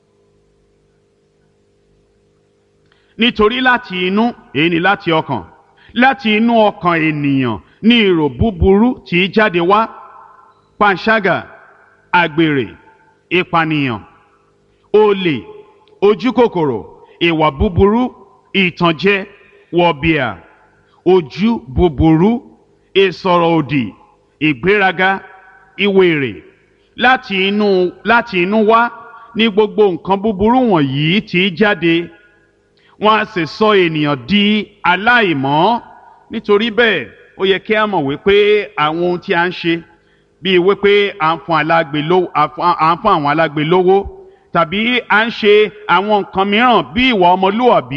Nítorí láti inú, èyí ni láti ọkàn, láti inú ọkàn ènìyàn ní èrò búburú tí í jáde wá: panṣágà, àgbèrè, ìpànìyàn, olè, ojúkòkòrò, ìwà búburú, ìtànjẹ, wọ̀bìà, ojú búburú, ìsọ̀rọ̀ òdì, ìgbéraga, ìwèrè. Láti inú láti inú wá ní gbogbo nǹkan búburú wọ̀nyí tí í jáde, wọ́n á sì sọ ènìyàn di aláìmọ́. Nítorí bẹ́ẹ̀ ó yẹ kí a mọ̀ wípé àwọn ohun tí a ń ṣe, bíi wípé à ń fún alágbe lówó, à ń fún àwọn alágbe lówó, tàbí à ń ṣe àwọn nǹkan mìíràn bí ìwà ọmọlúwàbí,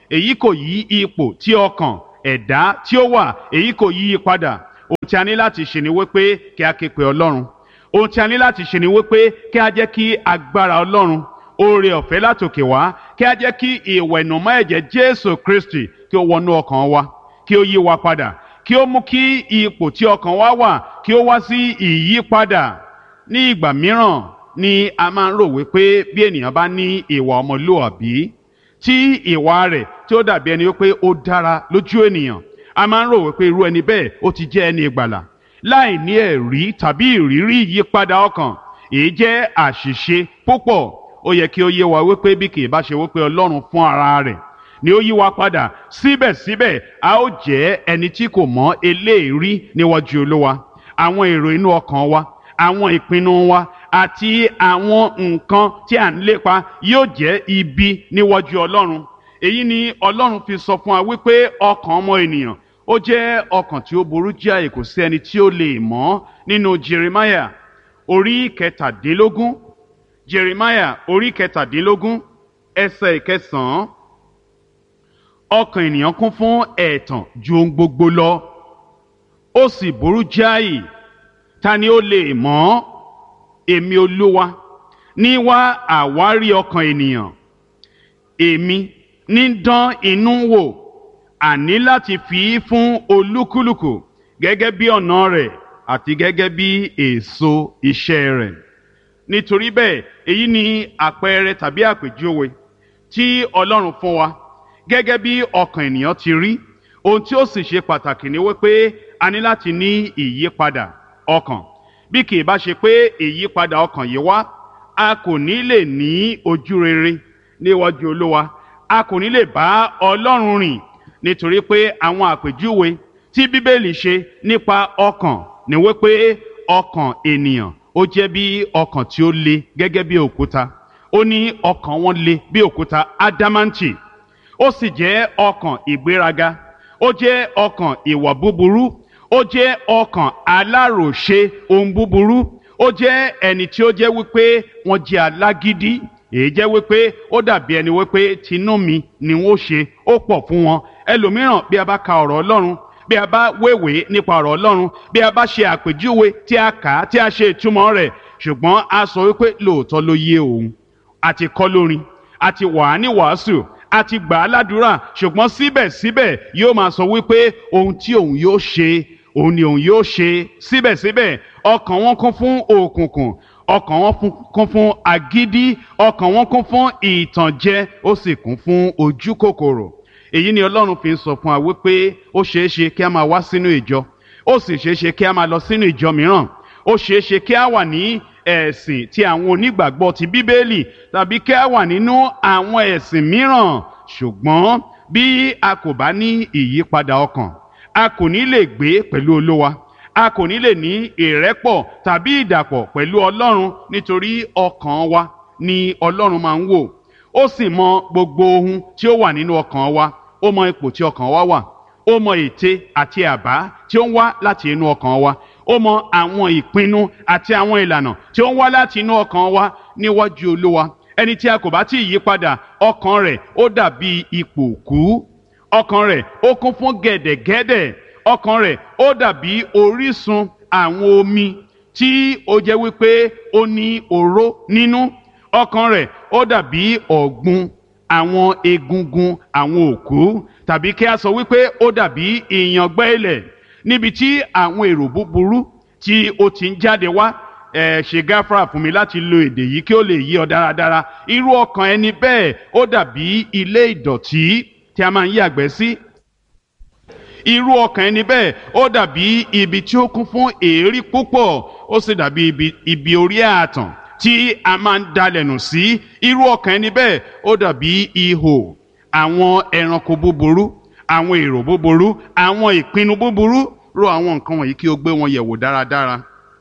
èyí kò yí ipò tí ọkàn ẹ̀dá tí ó wà èyí kò yí i padà. Ohun tí a ní láti ṣe ni wípé kí a ké pe Ọlọ́run. Ohun tí a ní láti ṣe ni wípé kí a jẹ́ kí agbára Ọlọ́run, oore ọ̀fẹ́ látòkè wá, kí a jẹ́ kí ìwẹ̀nùmọ́ ẹ̀jẹ̀ Jésù Kristi kí ó wọnú ọkàn wa, kí ó yí wa padà, kí ó mú kí ipò tí ọkàn wa wà kí ó wá sí ìyípadà. Ní ìgbà mìíràn ni a máa ń rò wípé bí ènìyàn bá ní ìwà ọmọlúwàbí, tí ìwà rẹ̀ tí ó dàbí ẹni wípé ó dára lójú ènìyàn, a máa ń rò wípé irú ẹni bẹ́ẹ̀ ó ti jẹ́ ẹni ìgbàlà láì ní ẹ̀rí tàbí ìrírí ìyípadà ọkàn. Èyí jẹ́ àṣìṣe púpọ̀. Ó yẹ kí ó yé wa wípé bí kì í bá ṣe wípé Ọlọ́run fún ara rẹ̀ ni ó yí wa padà, síbẹ̀síbẹ̀ a ó jẹ́ ẹni tí kò mọ eléèrí níwájú Olúwa. Àwọn èrò inú ọkàn wa, àwọn ìpinnu wa àti àwọn nǹkan tí à ń lépa yóò jẹ́ ibi níwájú Ọlọ́run. Èyí ni Ọlọ́run fi sọ fún wa wípé ọkàn ọmọ ènìyàn ó jẹ́ ọkàn tí ó burú jáì, kò sí ẹni tí ó lè mọ̀. Nínú Jeremiah orí kẹtàdínlógún, Jeremiah orí kẹtàdínlógún ẹsẹ̀ ìkẹsàn-án, ọkàn ènìyàn kún fún ẹ̀tàn ju ohun gbogbo lọ, ó sì burú jáì, ta ni ó lè mọ̀? Èmi Olúwa ní wá àwárí ọkàn ènìyàn, èmi ní dán inú wò, àní láti fi í fún olúkúlùkù gẹ́gẹ́ bí ọ̀nà rẹ̀ àti gẹ́gẹ́ bí èso iṣẹ́ rẹ̀. Nítorí bẹ́ẹ̀, èyí ni àpẹẹrẹ tàbí àpèjúwe tí Ọlọ́run fún wa gẹ́gẹ́ bí ọkàn ènìyàn ti rí. Ohun tí ó sì ṣe pàtàkì ni wípé a ní láti ní ìyípadà ọkàn. Bí kì í bá ṣe pé ìyípadà ọkàn yìí wá, a kò ní lè ní ojú rere níwájú Olúwa, a kò ní lè bá Ọlọ́run rìn. Nítorí pé àwọn àpèjúwe tí Bíbélì ṣe nípa ọkàn ni wípé ọkàn ènìyàn ó jẹ́ bí ọkàn tí ó le gẹ́gẹ́ bí òkúta. Ó ní ọkàn wọn le bí òkúta ádámáǹtì. Ó sì jẹ́ ọkàn ìgbéraga, ó jẹ́ ọkàn ìwà búburú, ó jẹ́ ọkàn aláròṣe ohun búburú, ó jẹ́ ẹni tí ó jẹ́ wípé wọ́n jẹ́ alágídí. Èyí jẹ́ wípé ó dàbí ẹni wípé tinú mi ni wọ́n ṣe, ó pọ̀ fún wọn. Ẹlòmíràn bí a bá ka ọ̀rọ̀ Ọlọ́run, bí a bá wéwèé nípa ọ̀rọ̀ Ọlọ́run, bí a bá ṣe àpèjúwe tí a kà á tí a ṣe ìtumọ̀ rẹ̀, ṣùgbọ́n a sọ wípé lóòótọ́ ló yé òun, àti kọ́ lórin, àti wà á ní wàásù, àti gbà á ládùúrà, ṣùgbọ́n síbẹ̀síbẹ̀ yóò máa sọ wípé ohun tí òun yóò ṣe òun ni òun yóò ṣe. Síbẹ̀síbẹ̀ ọkàn wọn kún fún òkùnkùn, ọkàn wọn kún fún agídí, ọkàn wọn kún fún ìtànjẹ, ó sì kún fún ojú kòkòrò. Èyí ni Ọlọ́run fi ń sọ fún wa wípé ó ṣeé ṣe kí a máa wá sínú ìjọ, ó sì ṣeé ṣe kí a máa lọ sínú ìjọ mìíràn, ó ṣeé ṣe kí a wà ní ẹ̀sìn tí àwọn onígbàgbọ́ ti Bíbélì, tàbí kí a wà nínú àwọn ẹ̀sìn mìíràn, ṣùgbọ́n bí a kò bá ní ìyípadà ọkàn, a kò ní lè gbé pẹ̀lú Olúwa, a kò ní lè ní ìrẹ́pọ̀ tàbí ìdàpọ̀ pẹ̀lú Ọlọ́run. Nítorí ọkàn wa ni Ọlọ́run máa ń wò. Ó sì mọ gbogbo ohun tí ó wà nínú ọkàn wa. Ó mọ ipò tí ọkàn wa wà. Ó mọ ète àti àbá tí ó ń wá láti inú ọkàn wa. Ó mọ àwọn ìpinnu àti àwọn ìlànà tí ó ń wá láti inú ọkàn wa níwájú Olúwa. Ẹni tí a kò bá tí ì yí padà, ọkàn rẹ̀ ó dàbí ipò òkú. Ọkàn rẹ̀ ó kún fún gẹ̀dẹ̀gẹ̀dẹ̀. Ọkàn rẹ̀ ó dàbí orísun àwọn omi tí ó jẹ́ wípé ó ní oró nínú. Ọkàn rẹ̀ ó dàbí ọ̀gbun àwọn egungun àwọn òkú, tàbí kí a sọ wípé ó dàbí ìyàngbẹ́ ilẹ̀ níbi tí àwọn èrò búburú tí ó ti ń jáde wá. ẹ ṣe gáfárà fún mi láti lo èdè yìí kí ó lè yí ọ dáradára. Irú ọkàn ẹni bẹ́ẹ̀ ó dàbí ilé ìdọ̀tí tí a máa ń yàgbẹ́ sí. Irú ọkàn ẹni bẹ́ẹ̀ ó dàbí ibi tí ó kún fún èérí púpọ̀, ó sì dàbí ibi, ibi orí ààtàn tí a máa ń dalẹ̀nù sí. Irú ọkàn ẹni bẹ́ẹ̀ ó dàbí ihò àwọn ẹranko búburú, àwọn èrò búburú, àwọn ìpinnu búburú. Rò àwọn nǹkan wọ̀nyí kí o gbé wọn yẹ̀wò dáradára,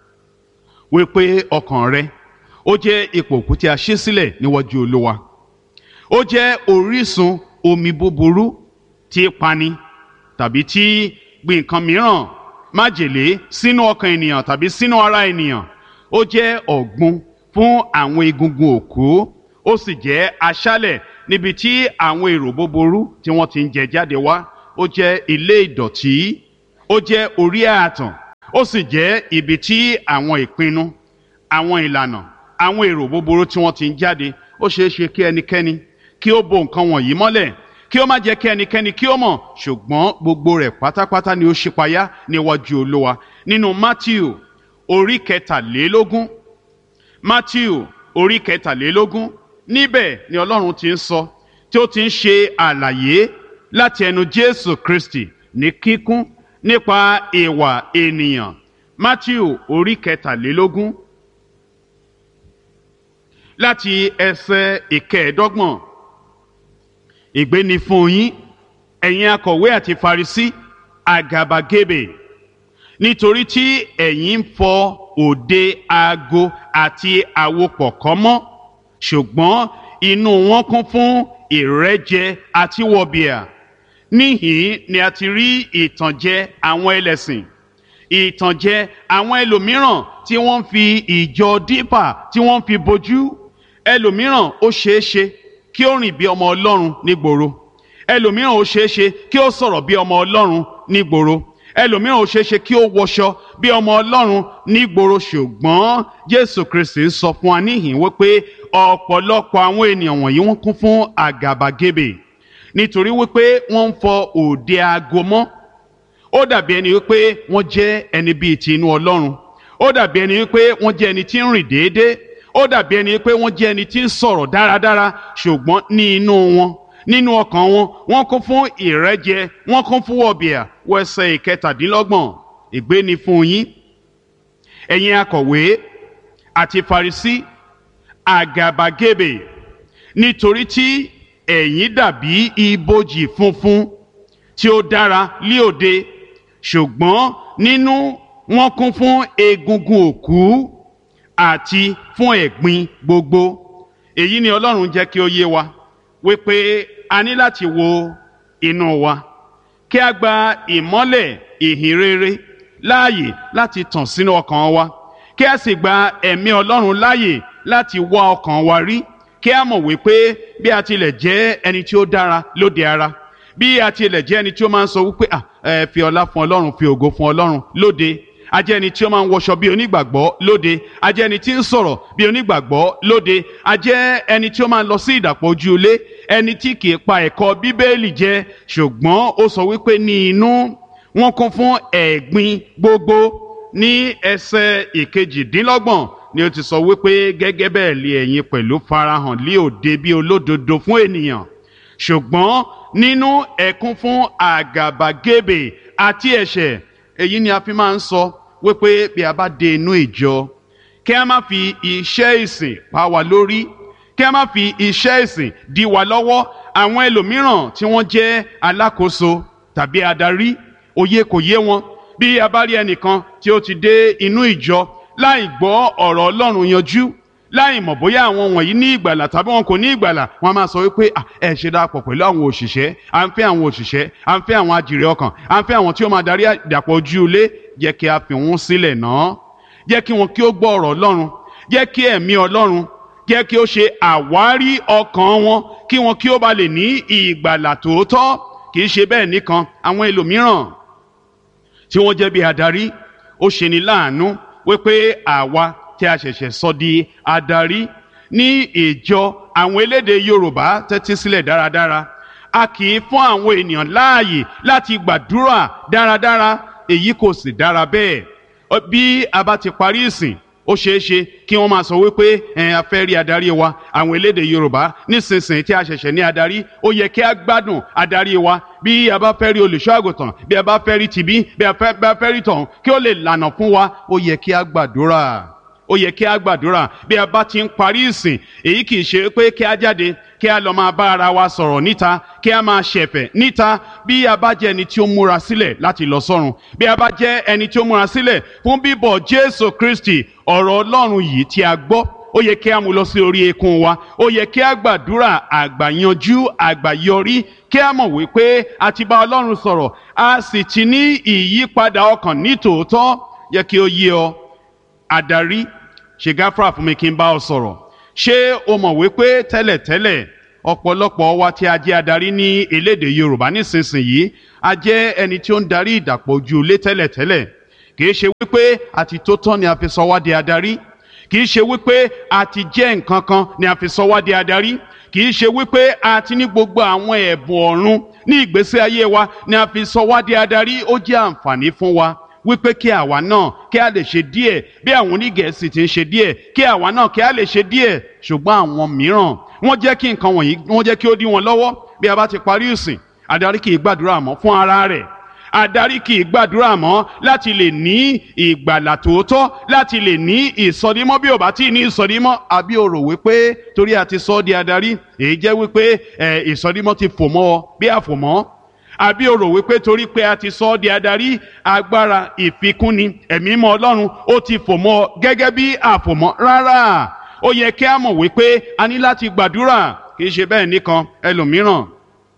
wípé ọkàn rẹ ó jẹ́ ipò òkú tí a ṣí sílẹ̀ níwájú Olúwa. Ó jẹ́ orísun omi búburú tí pani, tàbí tí gbin nǹkan mìíràn, májèlé sínú ọkàn ènìyàn tàbí sínú ara ènìyàn. Ó jẹ́ ọ̀gbun fún àwọn egungun òkú, ó sì jẹ́ aṣálẹ̀ níbi tí àwọn èrò búburú tí wọ́n ti ń jẹ jáde wá. Ó jẹ́ ilé ìdọ̀tí, ó jẹ́ orí ààtàn, ó sì jẹ́ ibi tí àwọn ìpinnu, àwọn ìlànà, àwọn èrò búburú tí wọ́n ti ń jáde. Ó ṣeé ṣe kí ẹnikẹ́ni kí ó bo nǹkan wọ̀nyí mọ́lẹ̀, kí ó má jẹ́ kí ẹnikẹ́ni kí ó mọ̀, ṣùgbọ́n gbogbo rẹ̀ pátápátá ni ó ṣípayá níwájú Olúwa. Nínú Mátíù orí kẹtàlélógún, Mátíù orí kẹtàlélógún, níbẹ̀ ni Ọlọ́run ti ń sọ, tí ó ti ń ṣe àlàyé láti ẹnu Jésù Kristi ní kíkún nípa ìwà ènìyàn. Mátíù orí kẹtàlélógún láti ẹsẹ̀ ìkẹẹ̀ẹ́dọ́gbọ̀n. Ègbé ni fún yín, ẹ̀yin akọ̀wé àti Farisí, àgàbàgebè, nítorí tí ẹ̀yin ń fọ òde ago àti àwo pọ̀kọ́ mọ́, ṣùgbọ́n inú wọn kún fún ìrẹ́jẹ àti wọ̀bìà. Níhìn-ín ni a ti rí ìtànjẹ àwọn ẹlẹ́sìn, ìtànjẹ àwọn ẹlòmíràn tí wọ́n ń fi ìjọ dípà tí wọ́n ń fi bojú. Ẹlòmíràn ó ṣeé ṣe kí ó rìn bí ọmọ Ọlọ́run nígboro. Ẹlòmíràn ó ṣeé ṣe kí ó sọ̀rọ̀ bí ọmọ Ọlọ́run nígboro. Ẹlòmíràn ó ṣeé ṣe kí ó wọṣọ bí ọmọ Ọlọ́run nígboro. Ṣùgbọ́n Jésù Kristi ń sọ fún wa níhìn wípé ọ̀pọ̀lọpọ̀ àwọn ènìyàn wọ̀nyí wọ́n kún fún àgàbàgebè, nítorí wípé wọ́n ń fọ òde ago mọ́. Ó dàbí ẹni wípé wọ́n jẹ́ ẹni bíi ti inú Ọlọ́run. Ó dàbí ẹni wípé wọ́n jẹ́ ẹni tí ń rìn déédéé. Ó dàbí ẹni wípé wọ́n jẹ́ ẹni tí ń sọ̀rọ̀ dáradára, ṣùgbọ́n ní inú wọn, nínú ọkàn wọn, wọ́n kún fún ìrẹ́jẹ, wọ́n kún fún wọ̀bìà. Wo ẹsẹ̀ ìkẹtàdínlọ́gbọ̀n. Ègbé ni fún yín, ẹ̀yin akọ̀wé àti Farisí, àgàbàgebè, nítorí tí ẹ̀yin dàbí ibojì funfun tí ó dára lí òde, ṣùgbọ́n nínú wọn kún fún egungun òkú àti fún ẹ̀gbin gbogbo. Èyí ni Ọlọ́run jẹ́ kí ó yé wa wípé a ní láti wo inú wa, kí a gba ìmọ́lẹ̀ ìhìn rere láàyè láti tàn sínú ọkàn wa, kí a sì gba ẹ̀mí Ọlọ́run láàyè láti wá ọkàn wa rí, kí a mọ̀ wípé bí a tilẹ̀ jẹ́ ẹni tí ó dára lóde ara, bí a tilẹ̀ jẹ́ ẹni tí ó máa ń sọ wípé à ẹ fi ọlá fún Ọlọ́run, fi ògo fún Ọlọ́run lóde, a jẹ́ ẹni tí ó máa ń wọṣọ bí onígbàgbọ́ lóde, a jẹ́ ẹni tí ń sọ̀rọ̀ bí onígbàgbọ́ lóde, a jẹ́ ẹni tí ó máa ń lọ sí ìdàpọ̀ ojú ilé, ẹni tí kì í pa ẹ̀kọ́ Bíbélì jẹ, ṣùgbọ́n ó sọ wípé ní inú wọn kún fún ẹ̀gbin gbogbo. Ní ẹsẹ̀ ìkejìdínlọ́gbọ̀n ni ó ti sọ wípé gẹ́gẹ́ bẹ́ẹ̀ lé ẹ̀yin pẹ̀lú farahàn lé òde bí olódodo fún ènìyàn, ṣùgbọ́n nínú ẹ kún fún àgàbàgebè àti ẹ̀ṣẹ̀. Èyí ni a fi máa ń sọ wípé bí a bá dé inú ìjọ, kí a má fi iṣẹ́ ìsìn pa wá lórí, kí a má fi iṣẹ́ ìsìn dí wa lọ́wọ́. Àwọn ẹlòmíràn tí wọ́n jẹ́ alákòóso tàbí adarí, òye kò yé wọn. Bí a bá rí ẹnìkan tí ó ti dé inú ìjọ láì gbọ́ ọ̀rọ̀ Ọlọ́run yanjú, láì mọ̀ bóyá àwọn wọ̀nyí ní ìgbàlà tàbí wọn kò ní ìgbàlà, wọn máa sọ wípé ẹ ṣe dàpọ̀ pẹ̀lú àwọn òṣìṣẹ́, à ń fẹ́ àwọn òṣìṣẹ́, à ń fẹ́ àwọn àjèrè ọkàn, à ń fẹ́ àwọn tí ó máa darí ìdàpọ̀ ojú ilé. Jẹ́ kí a fi wọ́n sílẹ̀ náà, jẹ́ kí wọn kí ó gbọ́ ọ̀rọ̀ Ọlọ́run, jẹ́ kí ẹ̀mí Ọlọ́run jẹ́ kí ó ṣe àwárí ọkàn wọn, kí wọn kí ó ba lè ní ìgbàlà tòótọ́. Kì í ṣe bẹ́ẹ̀ nìkan, àwọn ẹlòmíràn tí wọ́n jẹ́ bí adarí, ó ṣe ni láàánú wípé àwa tí a ṣẹ̀ṣẹ̀ sọ di adarí ní ìjọ àwọn elédè Yorùbá, tẹ́tí sílẹ̀ dáradára, a kì í fún àwọn ènìyàn láàyè láti gbàdúrà dáradára. Èyí kò sì dára bẹ́ẹ̀. Bí a bá ti parí ìsìn, ó ṣeé ṣe kí wọ́n máa sọ wípé ẹ̀ a fẹ́ rí adarí wa, àwọn elédè Yorùbá nísinsìnyí tí a ṣẹ̀ṣẹ̀ ní adarí, ó yẹ kí a gbádùn adarí wa. Bí a bá fẹ́ rí olùṣọ́ àgùntàn, bí a bá fẹ́ rí tìbí, bí a bá fẹ́ rí tọ̀hún, kí ó lè lànà fún wa, ó yẹ kí a gbàdúrà. Ó yẹ kí a gbàdúrà. Bí a bá ti ń parí ìsìn, èyí kì í ṣe pé kí a jáde kí a lọ máa bá ara wa sọ̀rọ̀ níta, kí a máa ṣẹ̀fẹ̀ níta. Bí a bá jẹ́ ẹni tí ó múra sílẹ̀ láti lọ sọ́run, bí a bá jẹ́ ẹni tí ó múra sílẹ̀ fún bíbọ̀ Jésù Kristi, ọ̀rọ̀ Ọlọ́run yìí tí a gbọ́, ó yẹ kí a mú lọ sí orí eékún wa. Ó yẹ kí a gbàdúrà àgbàyanjú, àgbàyọrí, kí a mọ̀ wípé a ti bá Ọlọ́run sọ̀rọ̀, a sì ti ní ìyípadà ọkàn ní tòótọ́. Yẹ kí ó yé ọ, adarí, ṣe gáfárà fún mi kí n bá ọ sọ̀rọ̀. Ṣé o mọ̀ wípé tẹ́lẹ̀tẹ́lẹ̀ ọ̀pọ̀lọpọ̀ wa tí a jẹ́ adarí ní elédè Yorùbá nísinsìnyí a jẹ́ ẹni tí ó ń darí ìdàpọ̀ ojú ilé tẹ́lẹ̀tẹ́lẹ̀. Kì í ṣe wípé àti tó tán ni a fi sọ wá di adarí, kì í ṣe wípé àti jẹ́ nǹkan kan ni a fi sọ wá di adarí, kì í ṣe wípé àti ní gbogbo àwọn ẹ̀bùn ọ̀run ní ìgbésí ayé wa ni a fi sọ wá di adarí. Ó jẹ́ àǹfààní fún wa wípé kí àwa náà kí a lè ṣe díẹ̀ bí àwọn onígẹ̀ẹ́sì ti ń ṣe díẹ̀, kí àwa náà kí a lè ṣe díẹ̀. Ṣùgbọ́n àwọn mìíràn wọ́n jẹ́ kí nǹkan wọ̀nyí wọ́n jẹ́ kí ó dí wọn lọ́wọ́. Bí a bá ti parí ìsìn, adarí kì í gbàdúrà mọ́ fún ara rẹ̀, adarí kì í gbàdúrà mọ́ láti lè ní ìgbàlà tòótọ́, láti lè ní ìsọdímọ́ bí ò bá tí ì ní ìsọdímọ́. Àbí o rò wípé torí a ti sọ ọ́ di adarí èyí jẹ́ wípé ẹ̀ ìsọdímọ́ ti fò mọ́ ọ bí àfòmọ́? Àbí o rò wípé torí pé a ti sọ ọ́ di adarí agbára ìfikúnni ẹ̀mí mọ́ Ọlọ́run ó ti fò mọ́ ọ gẹ́gẹ́ bí àfòmọ́? Rárá, ó yẹ kí a mọ̀ wípé a ní láti gbàdúrà. Kì í ṣe bẹ́ẹ̀ nìkan, ẹlòmíràn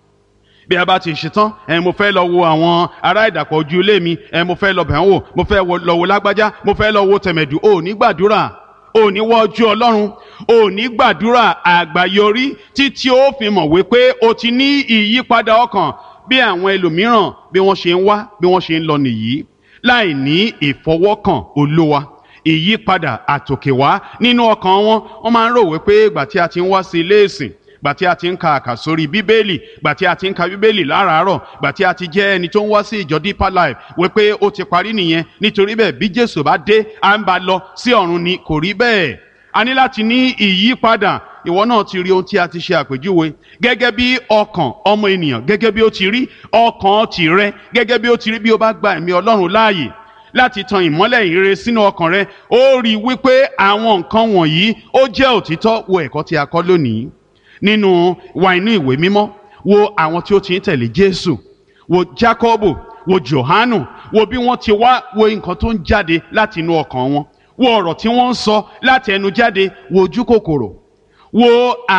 bí a bá ti ṣetán ẹ mo fẹ́ lọ wo àwọn ará ìdàpọ̀ ojú ilé mi, ẹ mo fẹ́ lọ bẹ̀ wọ́n wò, mo fẹ́ lọ wo lágbájá, mo fẹ́ lọ wo tẹ̀mẹ̀dù. ò ní gbàdúrà, ò ní wọ ojú Ọlọ́run, ò ní gbàdúrà àgbáyọrí títí ó fi mọ̀ wípé o ti ní ìyípadà ọkàn. Bí àwọn ẹlòmíràn bí wọ́n ṣe ń wá bí wọ́n ṣe ń lọ nìyí láì ní ìfọwọ́kàn Olúwa, ìyípadà àtòkèwá nínú ọkàn wọn. Wọ́n máa ń rò wípé ìgbà tí a ti ń wá sí ilé ìsìn, gbà tí a ti ń ka àkàsórí bíbélì, gbà tí a ti ń ka bíbélì láràárọ̀, gbà tí a ti jẹ́ ẹni tó ń wá sí ìjọ Deeper Life wípé ó ti parí nìyẹn. Nítorí bẹ́ẹ̀ bí Jésù bá dé à ń bá lọ sí ọ̀run ni. Kò rí bẹ́ẹ̀. A ní láti ní ìyípadà. Ìwọ náà ti rí ohun tí a ti ṣe àpèjúwe gẹ́gẹ́ bí ọkàn ọmọ ènìyàn, gẹ́gẹ́ bí ó ti rí ọkàn tìrẹ, gẹ́gẹ́ bí ó ti rí bí ó bá gba ẹ̀mí Ọlọ́run láàyè láti tan ìmọ́lẹ̀ ìrere sínú ọkàn rẹ. Ó rí wípé àwọn nǹkan wọ̀nyí ó jẹ́ òtítọ́. Wo ẹ̀kọ́ tí a kọ́ lónìí nínú wa inú ìwé mímọ́. Wo àwọn tí ó ti ń tẹ̀lé Jésù, wo Jákọ́bù, wo Jòhánù, wo bí wọ́n ti wá, wo nǹkan tó ń jáde láti inú ọkàn wọn, wo ọ̀rọ̀ tí wọ́n ń sọ láti ẹnu jáde, wo ojú kòkòrò, wo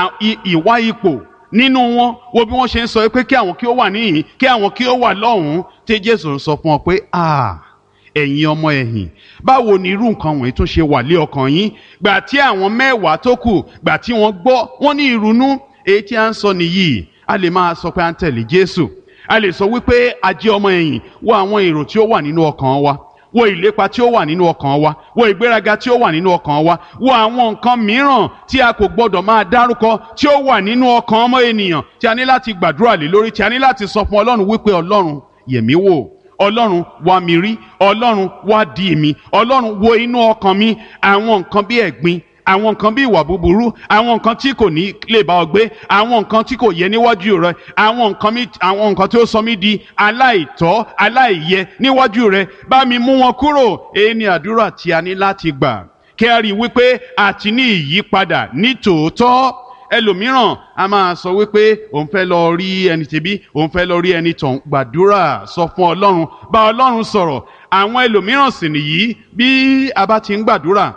ìwà ipò nínú wọn, wo bí wọ́n ṣe ń sọ pé kí àwọn kí ó wà níhìn, kí àwọn kí ó wà lọ́hùn-ún. Tí Jésù sọ fún ọ pé ah ẹ̀yin ọmọ ẹ̀yìn, báwo ni irú nǹkan wọ̀nyí tún ṣe wà lé ọkàn yín? Gbà tí àwọn mẹ́wàá tó kù gbà tí wọ́n gbọ́, wọ́n ní ìrunú. Èyí tí a ń sọ nìyí, a lè máa sọ pé a ń tẹ̀lé Jésù, a lè sọ wípé a jẹ́ ọmọ ẹ̀yìn. Wo àwọn èrò tí ó wà nínú ọkàn wa, wo ìlépa tí ó wà nínú ọkàn wa, wo ìgbéraga tí ó wà nínú ọkàn wa, wo àwọn nǹkan mìíràn tí a kò gbọdọ̀ máa dárúkọ tí ó wà nínú ọkàn ọmọ ènìyàn tí a ní láti gbàdúrà lé lórí, tí a ní láti sọ fún Ọlọ́run wípé Ọlọ́run yẹ̀ mí wò, Ọlọ́run wá mi rí, Ọlọ́run wá dì mí, Ọlọ́run wo inú ọkàn mi. Àwọn nǹkan bí ẹ̀gbin, àwọn nǹkan bí ìwà búburú, àwọn nǹkan tí kò ní lè bá ọ gbé, àwọn nǹkan tí kò yẹ níwájú rẹ, àwọn nǹkan mi àwọn nǹkan tí ó sọ mí di aláìtọ́ aláìyẹ níwájú rẹ, bá mi mú wọn kúrò. Èyí ni àdúrà tí a ní láti gbà kí a rí wípé a ti ní ìyípadà ní tòótọ́. Ẹlòmíràn a máa sọ wípé òun fẹ́ lọ rí ẹni tìbí, òun fẹ́ lọ rí ẹni tọ̀hún. Gbàdúrà, sọ fún Ọlọ́run, bá Ọlọ́run sọ̀rọ̀. Àwọn ẹlòmíràn sì nìyí, bí a bá ti ń gbàdúrà,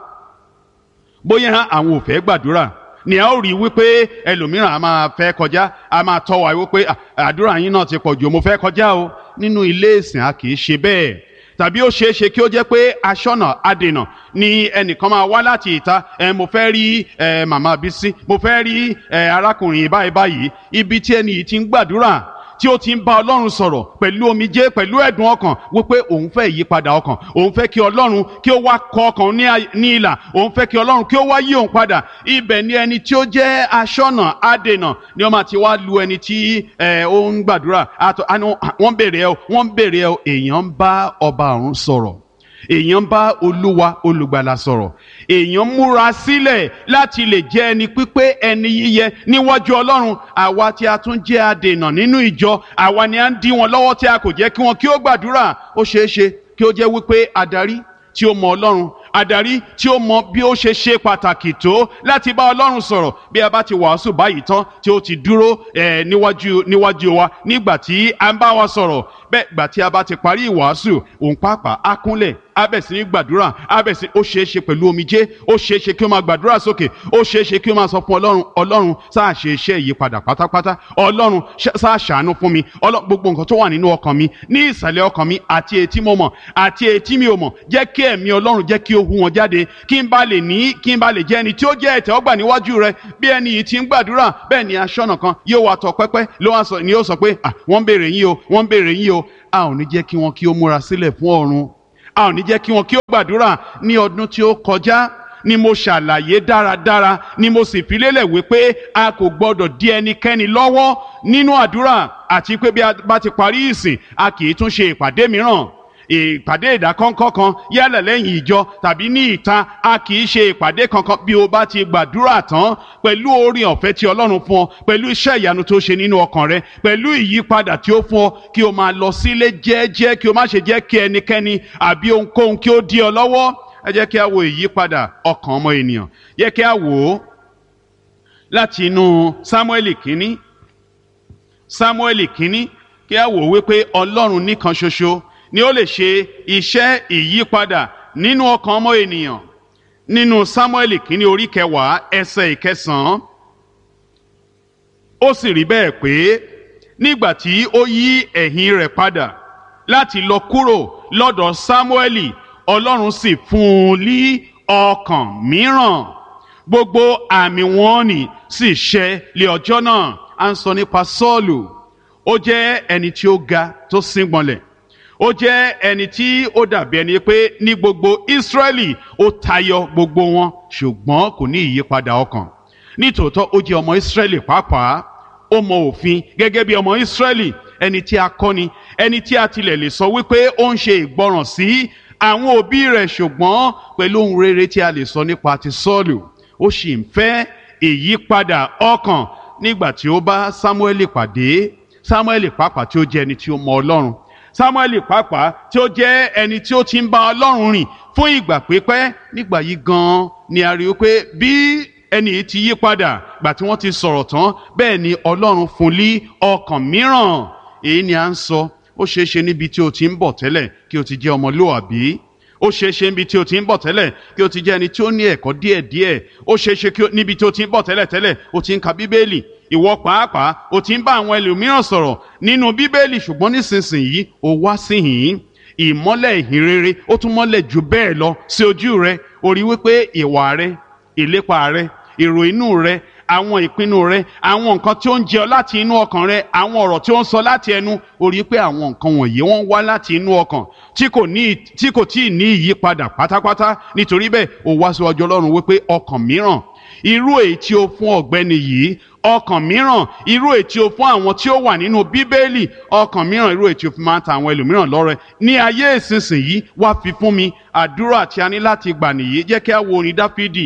bóyá àwọn ò fẹ́ gbàdúrà ni a ó rí wípé ẹlòmíràn a máa fẹ́ kọjá, a máa tọ́ wa wípé àdúrà yín náà ti pọ̀ jù, mo fẹ́ kọjá o. Nínú ilé ìsìn a kì í ṣe bẹ́ẹ̀. Tàbí ó ṣeé ṣe kí ó jẹ́ pé aṣọ́nà adènà ni ẹnìkan máa wá láti ìta, ẹ mo fẹ́ rí ẹ màmá Bísí, mo fẹ́ rí ẹ arákùnrin báyìí báyìí. Ibi tí ẹni yìí ti ń gbàdúrà, tí ó ti ń bá Ọlọ́run sọ̀rọ̀ pẹ̀lú omijé, pẹ̀lú ẹ̀dùn ọkàn wípé òun fẹ́ ìyípadà ọkàn, òun fẹ́ kí Ọlọ́run kí ó wá kọ ọkàn ní ìlà, òun fẹ́ kí Ọlọ́run kí ó wá yí òun padà. Ibẹ̀ ni ẹni tí ó jẹ́ aṣọ́nà adènà ni ó máa ti wá lu ẹni tí ó ń gbàdúrà. Wọ́n bèrè ẹ o, wọ́n bèrè ẹ o. Èèyàn ń bá ọba ọ̀run sọ̀rọ̀, èèyàn bá Olúwa olùgbàlà sọ̀rọ̀, èèyàn múra sílẹ̀ láti lè jẹ́ ẹni pípé, ẹni yíyẹ níwájú Ọlọ́run. Àwa tí a tún jẹ́ adènà nínú ìjọ, àwa ni a ń dí wọn lọ́wọ́ tí a kò jẹ́ kí wọn kí ó gbàdúrà. Ó ṣeé ṣe kí ó jẹ́ wípé adarí tí ó mọ Ọlọ́run, adarí tí ó mọ bí ó ṣe ṣe pàtàkì tó láti bá Ọlọ́run sọ̀rọ̀, bí a bá ti wàásù báyìí tán tí ó ti dúró ẹ̀ níwájú níwájú wa nígbà tí a ń bá wa sọ̀rọ̀, bẹ́ẹ̀ gbà tí a bá ti parí ìwàásù òun pàápàá á kúnlẹ̀ á bẹ̀ sí ní gbàdúrà á bẹ̀ sí ó ṣeé ṣe pẹ̀lú omijé ó ṣeé ṣe kí ó máa gbàdúrà sókè ó ṣeé ṣe kí ó máa sọ fún ọlọ́run ọlọ́run sáà ṣe iṣẹ́ ìyípadà pátápátá ọlọ́run sáà ṣàánú fún mi ọlọ́run gbogbo nǹkan tó wà nínú ọkàn mi ní ìsàlẹ̀ ọkàn mi àti etí mo mọ̀ àti etí mi ò mọ̀ jẹ́ kí ẹ̀mí ọlọ́run jẹ́ kí ó hu wọn jáde kí n bá lè ní kí n bá lè jẹ́ ẹni tí ó jẹ́ ìtẹ́wọ́gbà níwájú rẹ bí ẹni yìí ti ń gbàdúrà bẹ́ẹ̀ ni aṣọ́nà kan yóò wá tọ pẹ́pẹ́ ló wá sọ ni yóò sọ pé ah wọ́n ń béèrè yín o wọ́n ń béèrè yín o a ò ní jẹ́ kí wọn kí ó múra sílẹ̀ fún ọ̀run a ò ní jẹ́ kí wọn kí ó gbàdúrà ní ọdún tí ó kọjá ni mo ṣàlàyé dáradára ni mo sì fi lélẹ̀ wípé a kò gbọdọ̀ dí ẹnikẹ́ni lọ́wọ́ nínú àdúrà àti pé bí a bá ti parí ìsìn a kì í tún ṣe ìpàdé mìíràn ìpàdé ìdákọ́ńkọ́ kan yálà lẹ́yìn ìjọ tàbí ní ìta a kì í ṣe ìpàdé kankan bí o bá ti gbàdúrà tán pẹ̀lú oore ọ̀fẹ́ tí Ọlọ́run fún ọ pẹ̀lú iṣẹ́ ìyanu tó ṣe nínú ọkàn rẹ pẹ̀lú ìyípadà tí ó fún ọ kí o máa lọ sílé jẹ́ẹ́jẹ́ kí o má ṣe jẹ́ kí ẹnikẹ́ni àbí ohunkóhun kí ó dí ọ lọ́wọ́ ẹ jẹ́ kí a wo ìyípadà ọkàn ọmọ ènìyàn yẹ kí a wò ó láti inú Sámúẹ́lì kínní Sámúẹ́lì kínní kí a wò wípé Ọlọ́run nìkan ṣoṣo ni ó lè ṣe iṣẹ́ ìyípadà nínú ọkàn ọmọ ènìyàn nínú Sámúẹ́lì kínní orí kẹwàá ẹsẹ̀ ìkẹsàn-án ó sì rí bẹ́ẹ̀ pé nígbà tí ó yí ẹ̀yìn rẹ̀ padà láti lọ kúrò lọ́dọ̀ Sámúẹ́lì Ọlọ́run sì fún un ní ọkàn mìíràn gbogbo àmì wọ̀nnì sì ṣẹ lé ọjọ́ náà à ń sọ nípa Sọ́ọ̀lù ó jẹ́ ẹni tí ó ga tó síngbọnlẹ̀ ó jẹ́ ẹni tí ó dàbí ẹni pé ní gbogbo Ísírẹ́lì ó tayọ gbogbo wọn ṣùgbọ́n kò ní ìyípadà ọkàn nítòótọ́ ó jẹ́ ọmọ Ísírẹ́lì pàápàá ó mọ òfin gẹ́gẹ́ bí ọmọ Ísírẹ́lì ẹni tí a kọ́ ni ẹni tí a tilẹ̀ lè sọ wípé ó ń ṣe ìgbọràn sí àwọn òbí rẹ̀ ṣùgbọ́n pẹ̀lú ohun rere tí a lè sọ nípa ti Sọ́ọ̀lù ó sì ń fẹ́ ìyípadà ọkàn nígbà tí ó bá Sámúẹ́lì pàdé Sámúẹ́lì pàápàá tí ó jẹ́ ẹni tí ó mọ Ọlọ́run Sámúẹ́lì pàápàá tí ó jẹ́ ẹni tí ó ti ń bá Ọlọ́run rìn fún ìgbà pípẹ́ nígbà yìí gan-an ni a rí i pé bí ẹni yìí ti yí padà gbà tí wọ́n ti sọ̀rọ̀ tán bẹ́ẹ̀ ni Ọlọ́run fún lí ọkàn mìíràn èyí ni à ń sọ ó ṣeé ṣe níbi tí o ti ń bọ̀ tẹ́lẹ̀ kí o ti jẹ́ ọmọlúwàbí ó ṣeé ṣe níbi tí o ti ń bọ̀ tẹ́lẹ̀ kí o ti jẹ́ ẹni tí ó ní ẹ̀kọ́ díẹ̀díẹ̀ ó ṣeé ṣe níbi tí o ti ń bọ̀ tẹ́lẹ̀ tẹ́lẹ̀ o ti ń ka Bíbélì ìwọ pàápàá o ti ń bá àwọn ẹlòmíràn sọ̀rọ̀ nínú Bíbélì ṣùgbọ́n nísinsìnyí o wá síhìn ìmọ́lẹ̀ ìhìn rere ó tún mọ́lẹ̀ jù bẹ́ẹ̀ lọ sí ojú rẹ o rí wípé ìwà rẹ ìlépa rẹ èrò inú rẹ àwọn ìpinnu rẹ àwọn nǹkan tí ó ń jẹ ọ láti inú ọkàn rẹ àwọn ọ̀rọ̀ tí ó ń sọ láti ẹnu o rí pé àwọn nǹkan wọ̀nyí wọ́n wá láti inú ọkàn tí kò ní tí kò tí ì ní ìyípadà pátápátá nítorí bẹ́ẹ̀ o wá síwájú Ọlọ́run wípé ọkàn mìíràn irú èyí tí ó fún ọ̀gbẹ́ni yìí ọkàn mìíràn irú èyí tí ó fún àwọn tí ó wà nínú Bíbélì ọkàn mìíràn irú èyí tí ó fi máa ń ta àwọn ẹlòmíràn lọ́rẹ ní ayé ìsinsìnyí wá fi fún mi àdúrà tí a ní láti gbà nìyí jẹ́ kí a wo orin Dáfídì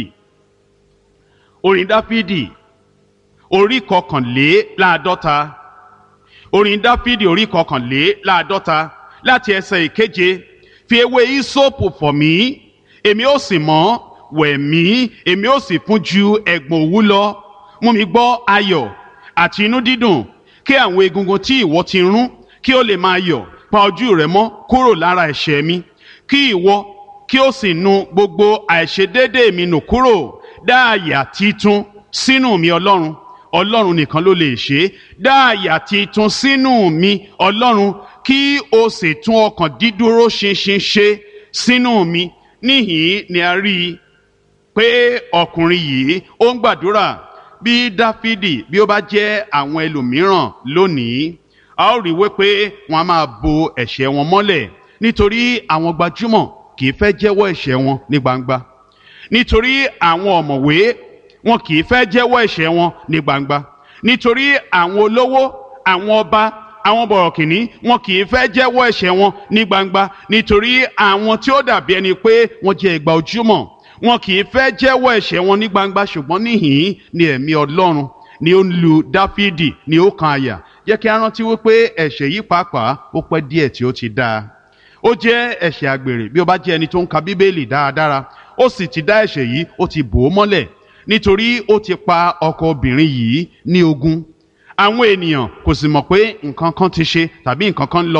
orin Dáfídì orí kọkànléláàádọ́ta orin Dáfídì orí kọkànléláàádọ́ta láti ẹsẹ̀ ìkeje fi ewé ìsopù fọ̀ mí èmi ó sì mọ́ wẹ̀ mí èmi ó sì fún ju ẹ̀gbọ̀n òwú lọ mú mi gbọ́ ayọ̀ àti inú dídùn kí àwọn egungun tí ìwọ ti rún kí ó lè máa yọ̀ pa ojú rẹ mọ́ kúrò lára ẹ̀ṣẹ̀ mi kí ìwọ kí ó sì nu gbogbo àìṣedéédéé mi nù kúrò dá àyà titun sínú mi Ọlọ́run Ọlọ́run nìkan ló lè ṣe é dá àyà titun sínú mi Ọlọ́run kí o sì tún ọkàn dídúró ṣinṣin ṣe sínú mi níhìn ni a rí i pé ọkùnrin yìí ó ń gbàdúrà bí Dáfídì bí ó bá jẹ́ àwọn ẹlòmíràn lónìí a ó rí wípé wọn a máa bo ẹ̀ṣẹ̀ wọn mọ́lẹ̀ nítorí àwọn gbajúmọ̀ kì í fẹ́ jẹ́wọ́ ẹ̀ṣẹ̀ wọn ní gbangba nítorí àwọn ọ̀mọ̀wé wọn kì í fẹ́ jẹ́wọ́ ẹ̀ṣẹ̀ wọn ní gbangba nítorí àwọn olówó àwọn ọba àwọn bọ̀rọ̀kìnní wọn kì í fẹ́ jẹ́wọ́ ẹ̀ṣẹ̀ wọn ní gbangba nítorí àwọn tí ó dàbí ẹni pé wọ́n jẹ́ ìgbà ojúmọ́ wọn kì í fẹ́ jẹ́wọ́ ẹ̀ṣẹ̀ wọn ní gbangba ṣùgbọ́n níhìn ni ẹ̀mí Ọlọ́run ni ó ń lu Dáfídì ni ó kan àyà jẹ́ kí a rántí wípé ẹ̀ṣẹ̀ yìí pàápàá ó pẹ́ díẹ̀ tí ó ti dáa ó jẹ́ ẹ̀ṣẹ̀ àgbèrè bí ó bá jẹ́ ẹni tó ń ka Bíbélì dáradára ó sì ti dá ẹ̀ṣẹ̀ yìí ó ti bò ó mọ́lẹ̀ nítorí ó ti pa ọkọ obìnrin yìí ní ogún àwọn ènìyàn kò sì mọ̀ pé nǹkan kan ti ṣe tàbí nǹkan kan ń lọ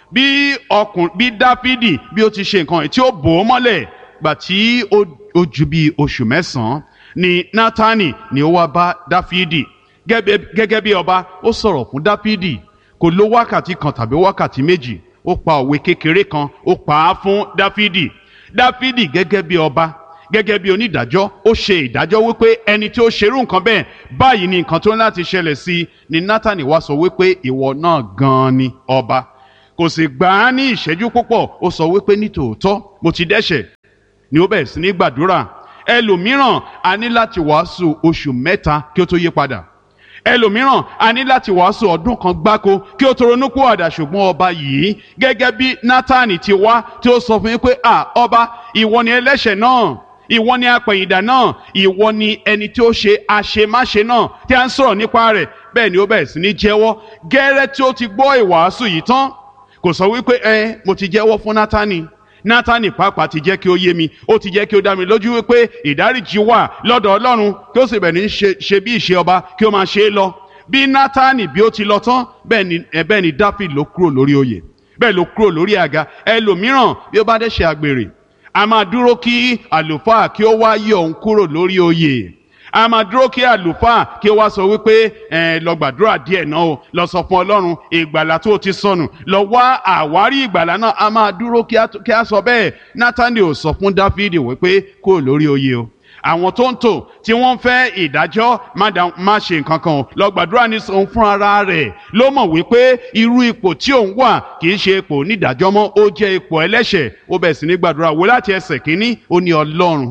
bí ọkùnrin bí Dáfídì bí ó ti ṣe nǹkan yìí tí ó bò ó mọ́lẹ̀ gbà tí ó ju bí oṣù mẹ́sàn-án ni Nátánì ni ó wá bá Dáfídì gẹ́gẹ́ bí ọba. Ó sọ̀rọ̀ fún Dáfídì kò lo wákàtí kan tàbí wákàtí méjì, ó pa òwe kékeré kan ó pa á fún Dáfídì. Dáfídì gẹ́gẹ́ bí ọba gẹ́gẹ́ bí onídàájọ́ ó ṣe ìdájọ́ wípé ẹni tí ó ṣerú nǹkan bẹ́ẹ̀ báyìí ni nǹkan tó ń láti ṣẹlẹ̀ sí i. Ni Nátánì wá sọ wípé ìwọ náà gan-an ni ọba. Kò sì gbà á ní ìṣẹ́jú púpọ̀, ó sọ wípé nítòótọ́ mo ti dẹ́ṣẹ̀. Ni ó bẹ̀rẹ̀ sí ní gbàdúrà. Ẹlòmíràn a ní láti wàásù oṣù mẹ́ta kí ó tó yí padà. Ẹlòmíràn a ní láti wàásù ọdún kan gbáko kí ó tó ronúpìwàdà. Ṣùgbọ́n ọba yìí gẹ́gẹ́ bí Nátánì ti wá tí ó sọ fún yín pé à ọba ìwọ ni ẹlẹ́ṣẹ̀ náà, ìwọ ni apẹ̀yìndà náà, ìwọ ni ẹni tí ó ṣe àṣemáṣe náà tí a ń sọ̀rọ̀ nípa rẹ̀. Bẹ́ẹ̀ ni ó bẹ̀rẹ̀ sí ní jẹ́wọ́. Gẹ́rẹ́ tí ó ti gbọ́ ìwàásù yìí tán kò sọ wípé ẹ mo ti jẹ́wọ́ fún Nátánì. Nátánì pàápàá ti jẹ́ kí ó yé mi, ó ti jẹ́ kí ó dá mi lójú wípé ìdáríjì wà lọ́dọ̀ Ọlọ́run, kí ó sì bẹ̀rẹ̀ ní ṣe bí ìṣe ọba kí ó máa ṣe é lọ. Bí Nátánì bí ó ti lọ tán bẹ́ẹ̀ ni bẹ́ẹ̀ ni Dáfídì ló kúrò lórí oyè, bẹ́ẹ̀ ló kúrò lórí àga. Ẹlòmíràn bí ó bá dẹ̀ ṣe àgbèrè a máa dúró kí àlùfáà kí ó wá yọ òun kúrò lórí oyè. A máa dúró kí àlùfáà kí ó wá sọ wípé ẹ lọ gbàdúrà díẹ̀ náà o, lọ sọ fún Ọlọ́run ìgbàlà tó ti sọnù, lọ wá àwárí ìgbàlà náà. A máa dúró kí a sọ bẹ́ẹ̀. Nátánì ò sọ fún Dáfídì wípé kúrò lórí oyè o. Àwọn tó ń tò tí wọ́n ń fẹ́ ìdájọ́ má ṣe nǹkan kan o, lọ gbàdúrà ní òun fún ara rẹ̀ ló mọ̀ wípé irú ipò tí òun wà kì í ṣe ipò onídàájọ́ mọ́, ó jẹ́ ipò ẹlẹ́ṣẹ̀. Ó bẹ̀ sí ní gbàdúrà wò láti ẹsẹ̀ kínní, ó ní Ọlọ́run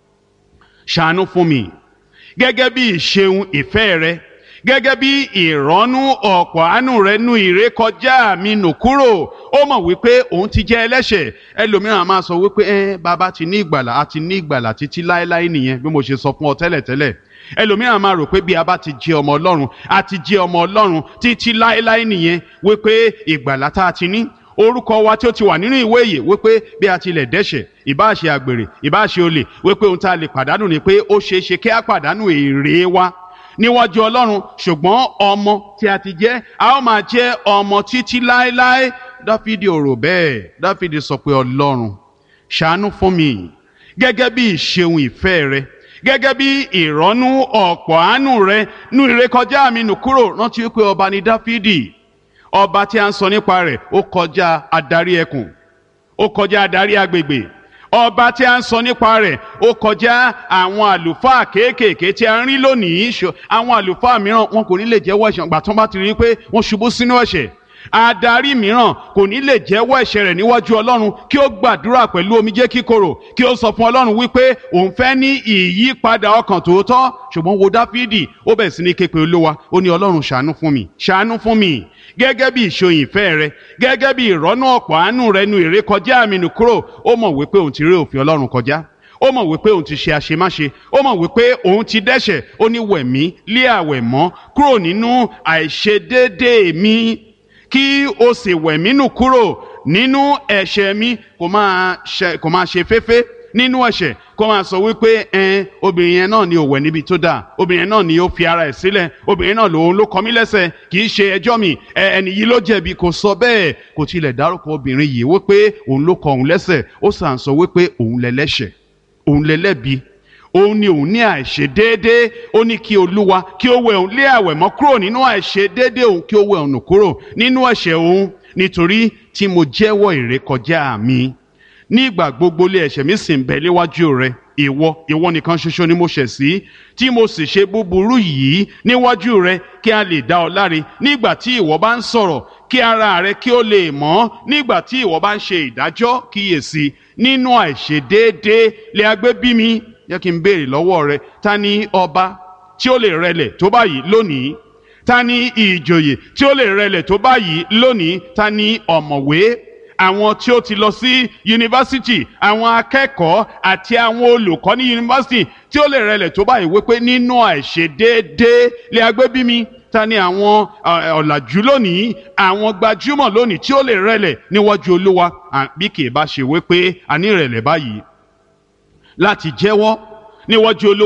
ṣàánú fún mi gẹ́gẹ́ bí ìṣeun ìfẹ́ rẹ, gẹ́gẹ́ bí ìrọ́nú ọ̀pọ̀ àánú rẹ nú ìrékọjá mi nù kúrò. Ó mọ̀ wípé òun ti jẹ́ ẹlẹ́ṣẹ̀. Ẹlòmíràn máa sọ wípé ẹ bàbá ti ní ìgbàlà, a ti ní ìgbàlà títí láéláé nìyẹn, bí mo ṣe sọ fún ọ tẹ́lẹ̀tẹ́lẹ̀. Ẹlòmíràn máa rò pé bí a bá ti jẹ́ ọmọ Ọlọ́run, a ti jẹ́ ọmọ Ọlọ́run títí láéláé nìyẹn, wípé ìgbàlà tá a ti ní, orúkọ wa tí ó ti wà nínú ìwé ìyè, wípé bí a tilẹ̀ dẹ́ṣẹ̀ ìbá ṣe àgbèrè ìbá ṣe olè, wípé ohun tá a lè pàdánù ni pé ó ṣeé ṣe kí a pàdánù èrè wa níwájú Ọlọ́run. Ṣùgbọ́n ọmọ tí a ti jẹ́ a ó máa jẹ́ ọmọ títí láéláé. Dáfídì ò rò bẹ́ẹ̀. Dáfídì sọ pé Ọlọ́run ṣàánú fún mi gẹ́gẹ́ bí ìṣeun ìfẹ́ rẹ, gẹ́gẹ́ bí ìrọ́nú ọ̀pọ̀ àánú rẹ nú ìrékọjá mi nù kúrò. Rántí wípé ọba ni Dáfídì. Ọba tí a ń sọ nípa rẹ̀ ó kọjá adarí ẹkùn, ó kọjá adarí agbègbè. Ọba tí a ń sọ nípa rẹ̀ ó kọjá àwọn àlùfáà kéékèèké tí a ń rí lónìí. Àwọn àlùfáà mìíràn wọn kò ní lè jẹ́wọ́ ẹ̀ṣẹ̀ gbà tán bá ti rí pé wọ́n ṣubú sínú ẹ̀ṣẹ̀. Adarí mìíràn kò ní lè jẹ́wọ́ ẹ̀ṣẹ̀ rẹ̀ níwájú Ọlọ́run kí ó gbàdúrà pẹ̀lú omijé kíkorò kí ó sọ fún Ọlọ́run wípé òun fẹ́ ní ìyípadà ọkàn tòótọ́. Ṣùgbọ́n wo Dáfídì, ó bẹ̀rẹ̀ sí ní ké pe Olúwa, ó ní Ọlọ́run ṣàánú fún mi, ṣàánú fún mi gẹ́gẹ́ bí ìṣòyìn ìfẹ́ rẹ, gẹ́gẹ́ bí ìrọ́nú ọ̀pọ̀ àánú rẹ nú ìrékọjá mi nù kúrò. Ó mọ̀ wípé òun ti ré òfin Ọlọ́run kọjá, ó mọ̀ wípé òun ti ṣe àṣemáṣe, ó mọ̀ wípé òun ti dẹ́ṣẹ̀. Ó ní wẹ̀ mí lé àwẹ̀ mọ́ kúrò nínú àìṣedéédéé mi, kí o sì wẹ̀ mí nù kúrò nínú ẹ̀ṣẹ̀ mi. Kò máa ṣe kò máa ṣe féfé nínú ẹ̀ṣẹ̀, kó máa sọ wípé ẹn obìnrin yẹn náà ni ò wẹ̀ níbi tó dáa, obìnrin yẹn náà ni ó fi ara ẹ̀ sílẹ̀, obìnrin náà lòun ló kọ mí lẹ́sẹ̀, kì í ṣe ẹjọ́ mi, ẹni yìí ló jẹ̀bi. Kò sọ bẹ́ẹ̀, kò tilẹ̀ dárúkọ obìnrin yìí wípé òun ló kọ òun lẹ́sẹ̀. Ó sàn sọ wípé òun lẹ́lẹ́ṣẹ̀, òun lẹ́lẹ́bi, òun ni òun ní àìṣedéédé. Ó ní kí Olúwa kí ó wẹ̀ òun lé àwẹ̀ mọ́ kúrò nínú àìṣedéédé òun, kí ó wẹ̀ òun nù kúrò nínú ẹ̀ṣẹ̀ òun, nítorí tí mo jẹ́wọ́ ìrékọjá mi. Nígbà gbogbo lé ẹ̀ṣẹ̀ mi sì ń bẹ léwájú rẹ. Ìwọ ìwọ nìkan ṣoṣo ni mo ṣẹ̀ sí, tí mo sì ṣe búburú yìí níwájú rẹ, kí a lè dá ọ láre nígbà tí ìwọ bá ń sọ̀rọ̀, kí ara rẹ kí ó lè mọ́ nígbà tí ìwọ bá ń ṣe ìdájọ́. Kíyèsí, nínú àìṣedéédé lè a gbé bí mi. Jẹ́ kí n béèrè lọ́wọ́ rẹ, ta ni ọba tí ó lè rẹlẹ̀ tó báyìí lónìí? Ta ni ìjòyè tí ó lè rẹlẹ̀ tó báyìí lónìí? Ta ni ọ̀mọ̀wé, àwọn tí ó ti lọ sí yunifásitì, àwọn akẹ́kọ̀ọ́ àti àwọn olùkọ́ ní yunifásitì tí ó lè rẹlẹ̀ tó báyìí wípé nínú àìṣedéédé lè a gbé bí mi? Ta ni àwọn ọ̀làjú lónìí, àwọn gbajúmọ̀ lónìí tí ó lè rẹlẹ̀ níwájú Olúwa? Bí kì í bá ṣe wípé a ní ìrẹ̀lẹ̀ báyìí láti jẹ́wọ́ níwájú Olúwa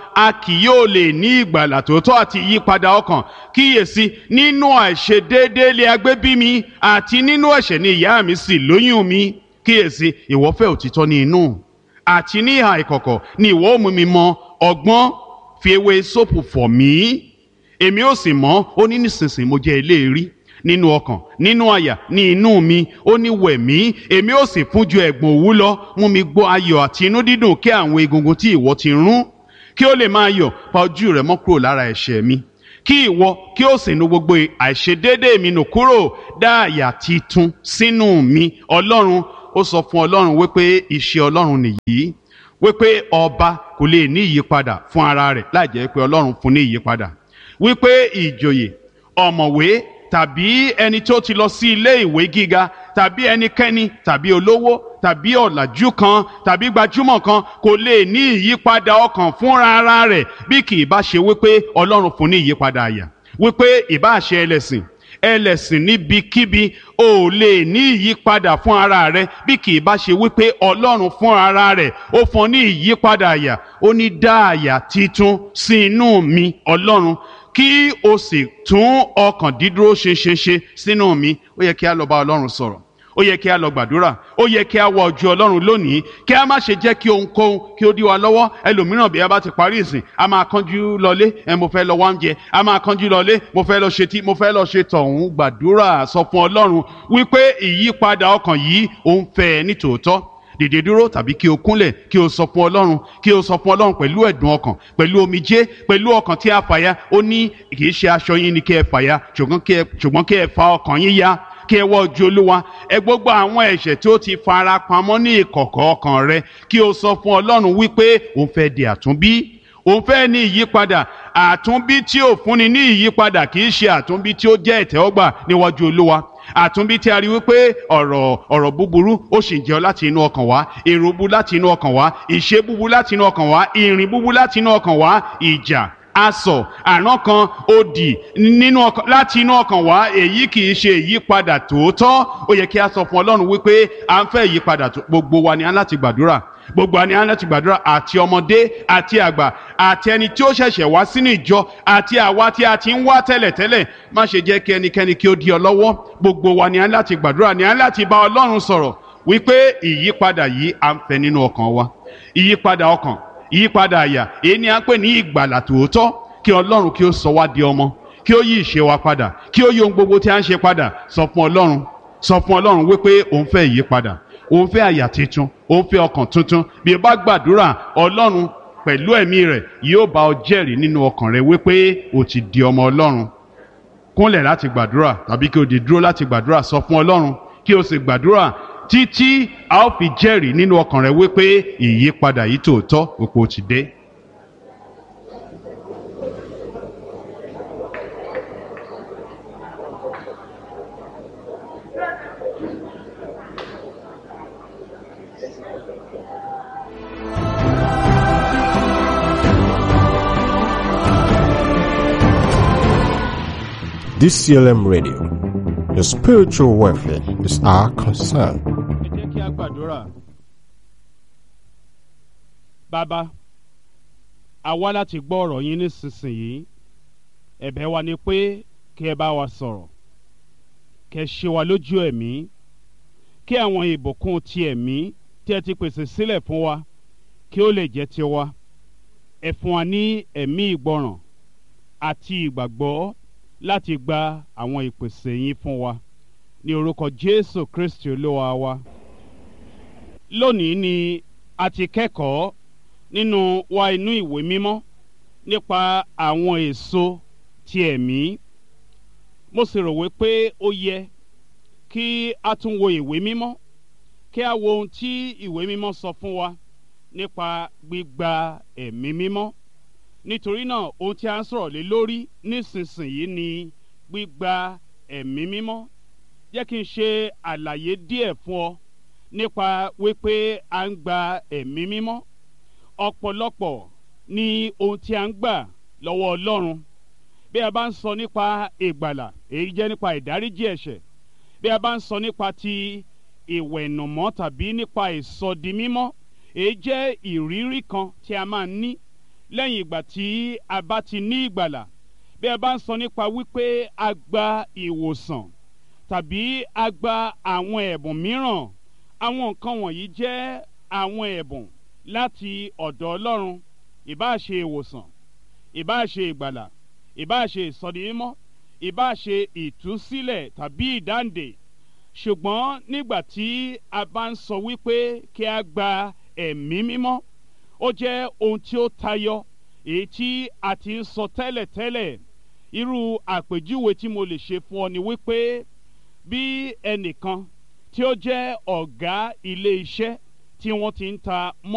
a kì yóò lè ní ìgbàlà tòótọ́ àti ìyípadà ọkàn. Kíyèsí, nínú àìṣedéédé lé a gbé bí mi, àti nínú ẹ̀ṣẹ̀ ni ìyá mi sì lóyún mi. Kíyèsí, ìwọ fẹ́ òtítọ́ ní inú, àti ní ìhà ìkọ̀kọ̀ ni ìwọ ó mú mi mọ ọgbọ́n. Fi ewé sóòpù fọ̀ mí, èmi ó sì mọ́. Ó ní nísinsìnyí mo jẹ́ eléèrí nínú ọkàn, nínú àyà, ní inú mi. Ó ní wẹ̀ mí, èmi ó sì fún ju ẹ̀gbọ̀n òwú lọ. Mú mi gbọ́ ayọ̀ àti inú dídùn, kí àwọn egungun tí ìwọ ti rún kí ó lè máa yọ̀. Pa ojú rẹ mọ́ kúrò lára ẹ̀ṣẹ̀ mi, kí ìwọ kí ó sì nu gbogbo àìṣedéédé mi nù kúrò. Dá àyà titun sínú mi. Ọlọ́run, ó sọ fún Ọlọ́run wípé iṣẹ́ Ọlọ́run nìyí, wípé ọba kò lè ní ìyípadà fún ara rẹ̀ láì jẹ́ pé Ọlọ́run fún ní ìyípadà, wípé ìjòyè, ọ̀mọ̀wé tàbí ẹni tó ti lọ sí ilé ìwé gíga, tàbí ẹnikẹ́ni tàbí olówó tàbí ọ̀làjú kan tàbí gbajúmọ̀ kan kò lè ní ìyípadà ọkàn fúnra ara rẹ̀ bí kì í bá ṣe wípé Ọlọ́run fún ní ìyípadà àyà. Wípé ìbá ṣe ẹlẹ́sìn ẹlẹ́sìn níbikíbi ò lè ní ìyípadà fún ara rẹ̀ bí kì í bá ṣe wípé Ọlọ́run fún ara rẹ̀ ó fún ní ìyípadà àyà. Ó ní dá àyà titun sí inú mi, Ọlọ́run, kí o sì tún ọkàn dídúró ṣinṣin ṣe sínú mi. Ó yẹ kí a lọ bá Ọlọ́run sọ̀rọ̀, ó yẹ kí a lọ gbàdúrà, ó yẹ kí a wọ ojú Ọlọ́run lónìí, kí a má ṣe jẹ́ kí ohunkóhun kí ó dí wa lọ́wọ́. Ẹlòmíràn bí a bá ti parí ìsìn, a máa kánjú lọlé, ẹ mo fẹ́ lọ wá oúnjẹ, a máa kánjú lọlé, mo fẹ́ lọ ṣe tí, mo fẹ́ lọ ṣe tọ̀hún. Gbàdúrà, sọ fún Ọlọ́run wípé ìyípadà ọkàn yìí ó ń fẹ́ ní tòótọ́. Dìde dúró tàbí kí o kúnlẹ̀ kí o sọ fún Ọlọ́run, kí o sọ fún Ọlọ́run pẹ̀lú ẹ̀dùn ọkàn, pẹ̀lú omijé, pẹ̀lú ọkàn tí a fàya. Ó ní kì í ṣe aṣọ yín ni kí ẹ fàya, ṣùgbọ́n kí ẹ fa ọkàn yín ya, kí ẹ wọ ojú Olúwa. Ẹ gbogbo àwọn ẹ̀ṣẹ̀ tí ó ti fara pamọ́ ní ìkọ̀kọ̀ ọkàn rẹ, kí o sọ fún Ọlọ́run wípé òun fẹ́ di àtúnbí, òun fẹ́ ní ìyípadà. Àtúnbí tí ò fúnni ní ìyípadà kì í ṣe àtúnbí tí ó jẹ́ ìtẹ́wọ́gbà níwájú Olúwa. Àtúnbí tí a rí wípé ọ̀rọ̀ ọ̀rọ̀ búburú ó sì jẹ́ láti inú ọkàn wá, èrò búburú láti inú ọkàn wá, ìṣe búburú láti inú ọkàn wá, ìrìn búburú láti inú ọkàn wá, ìjà, asọ̀, àrán kan, òdì nínú ọkàn, láti inú ọkàn wá. Èyí kì í ṣe ìyípadà tòótọ́. Ó yẹ kí a sọ fún Ọlọ́run wípé à ń fẹ́ ìyípadà tó. Gbogbo wa ni a láti gbàdúrà, gbogbo wa ni a láti gbàdúrà, àti ọmọdé àti àgbà, àti ẹni tí ó ṣẹ̀ṣẹ̀ wá sínú ìjọ, àti àwa tí a ti ń wá tẹ́lẹ̀tẹ́lẹ̀. Má ṣe jẹ́ kí ẹnikẹ́ni kí ó dí ọ lọ́wọ́. Gbogbo wa ni a láti gbàdúrà, ni a láti bá Ọlọ́run sọ̀rọ̀ wípé ìyípadà yìí à ń fẹ́ nínú ọkàn wa. Ìyípadà ọkàn, ìyípadà àyà, èyí ni à ń pè ní ìgbàlà tòótọ́. Kí Ọlọ́run kí ó sọ wá di ọmọ, kí ó yí ìṣe wa padà, kí ó yí ohun gbogbo tí a ń ṣe padà. Sọ fún Ọlọ́run, sọ fún Ọlọ́run wípé òun fẹ́ ìyípadà, òun fẹ́ àyà tuntun, òun fẹ́ ọkàn tuntun. Bí o bá gbàdúrà, Ọlọ́run pẹ̀lú ẹ̀mí rẹ̀ yóò bá ọ jẹ́rìí nínú ọkàn rẹ wípé o ti di ọmọ Ọlọ́run. Kúnlẹ̀ láti gbàdúrà tàbí kí o dìde dúró láti gbàdúrà. Sọ fún Ọlọ́run kí o sì gbàdúrà títí a ó fi jẹ́rìí nínú ọkàn rẹ wípé ìyípadà yìí tòótọ́ òpó ti dé. D C L M Radio, your spiritual welfare is our concern. Ẹ jẹ́ kí a gbàdúrà. Bàbá, a wá láti gbọ́ ọ̀rọ̀ yín nísinsìnyí. Ẹ̀bẹ̀ wa ni pé kí ẹ bá wa sọ̀rọ̀, kí ẹ ṣe wa lójú ẹ̀mí, kí àwọn ìbùkún ti ẹ̀mí tí ẹ ti pèsè sílẹ̀ fún wa kí ó lè jẹ́ tiwa. Ẹ fún wa ní ẹ̀mí ìgbọràn àti ìgbàgbọ́ láti gba àwọn ìpèsè yín fún wa ní orúkọ Jésù Kristi Olúwa wa. Lónìí ni a ti kẹ́kọ̀ọ́ nínú wa inú ìwé mímọ́ nípa àwọn èso ti ẹ̀mí. Mo sì rò wípé ó yẹ kí a tún wo ìwé mímọ́, kí a wo ohun tí ìwé mímọ́ sọ fún wa nípa gbígba ẹ̀mí mímọ́. Nítorí náà ohun tí a ń sọ̀rọ̀ lé lórí nísinsìnyí ni gbígba ẹ̀mí mímọ́. Jẹ́ kí n ṣe àlàyé díẹ̀ fún ọ nípa wípé a ń gba ẹ̀mí mímọ́. Ọ̀pọ̀lọpọ̀ ni ohun tí a ń gbà lọ́wọ́ Ọlọ́run. Bí a bá ń sọ nípa ìgbàlà, èyí jẹ́ nípa ìdáríjì ẹ̀ṣẹ̀. Bí a bá ń sọ nípa ti ìwẹ̀nùmọ́ tàbí nípa ìsọdimímọ́, èyí jẹ́ ìrírí kan tí a máa ń ní lẹ́yìn ìgbà tí a bá ti ní ìgbàlà bí a bá ń sọ nípa wípé a gba ìwòsàn tàbí a gba àwọn ẹ̀bùn mìíràn àwọn nǹkan wọ̀nyí jẹ́ àwọn ẹ̀bùn láti ọ̀dọ̀ Ọlọ́run ìbáà ṣe ìwòsàn ìbáà ṣe ìgbàlà ìbáà ṣe ìsọdimímọ́ ìbáà ṣe ìtúsílẹ̀ tàbí ìdáǹdè ṣùgbọ́n nígbà tí a bá ń sọ wípé kí a gba ẹ̀mí mímọ́ ó jẹ́ ohun tí ó tayọ èyí tí a ti ń sọ tẹ́lẹ̀tẹ́lẹ̀ irú àpèjúwe tí mo lè ṣe fún ọ ni wípé bí ẹnìkan tí ó jẹ́ ọ̀gá ilé iṣẹ́ tí wọ́n ti ń ta mọ́